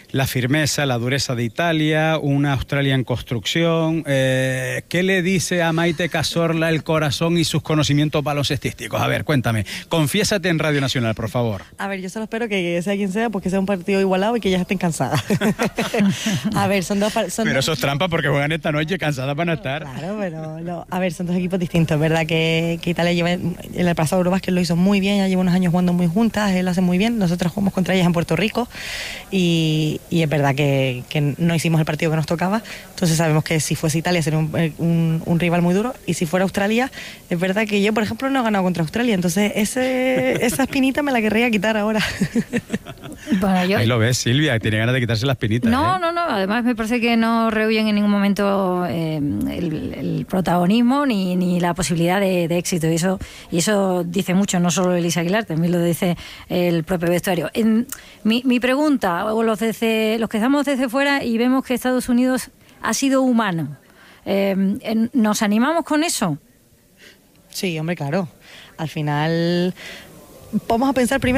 Q: la firmeza, la dureza de Italia, una Australia en construcción. Eh, ¿Qué le dice a Maite Cazorla el corazón y sus conocimientos baloncestísticos? A ver, cuéntame, confiésate en Radio Nacional, por favor.
R: A ver, yo solo espero que sea quien sea, porque sea un partido igualado y que ya estén cansadas. A ver, son dos... Son
Q: pero
R: dos...
Q: eso es trampa porque juegan esta noche, cansadas van a estar.
R: Claro, pero no. A ver, son dos equipos distintos, es verdad que, que Italia lleva, en el pasado Eurobásquet lo hizo muy bien, ya lleva unos años jugando muy juntas, él lo hace muy bien, nosotros jugamos contra ellas en Puerto Rico y, y es verdad que, que no hicimos el partido que nos tocaba, entonces sabemos que si fuese Italia sería un, un, un rival muy duro, y si fuera Australia, es verdad que yo, por ejemplo, no he ganado contra Australia, entonces ese, esa espinita me la querría quitar ahora.
F: Bueno, yo...
Q: Ahí lo ves, Silvia, tiene ganas de quitarse las pinitas.
F: No,
Q: ¿eh?
F: no, no, además me parece que no rehuyen en ningún momento eh, el, el protagonismo ni, ni la posibilidad de, de éxito, y eso, y eso dice mucho, no solo Elisa Aguilar, también lo dice el propio vestuario. En, mi, mi pregunta, o los, desde, los que estamos desde fuera y vemos que Estados Unidos ha sido humano, eh, ¿nos animamos con eso?
R: Sí, hombre, claro. Al final, vamos a pensar primero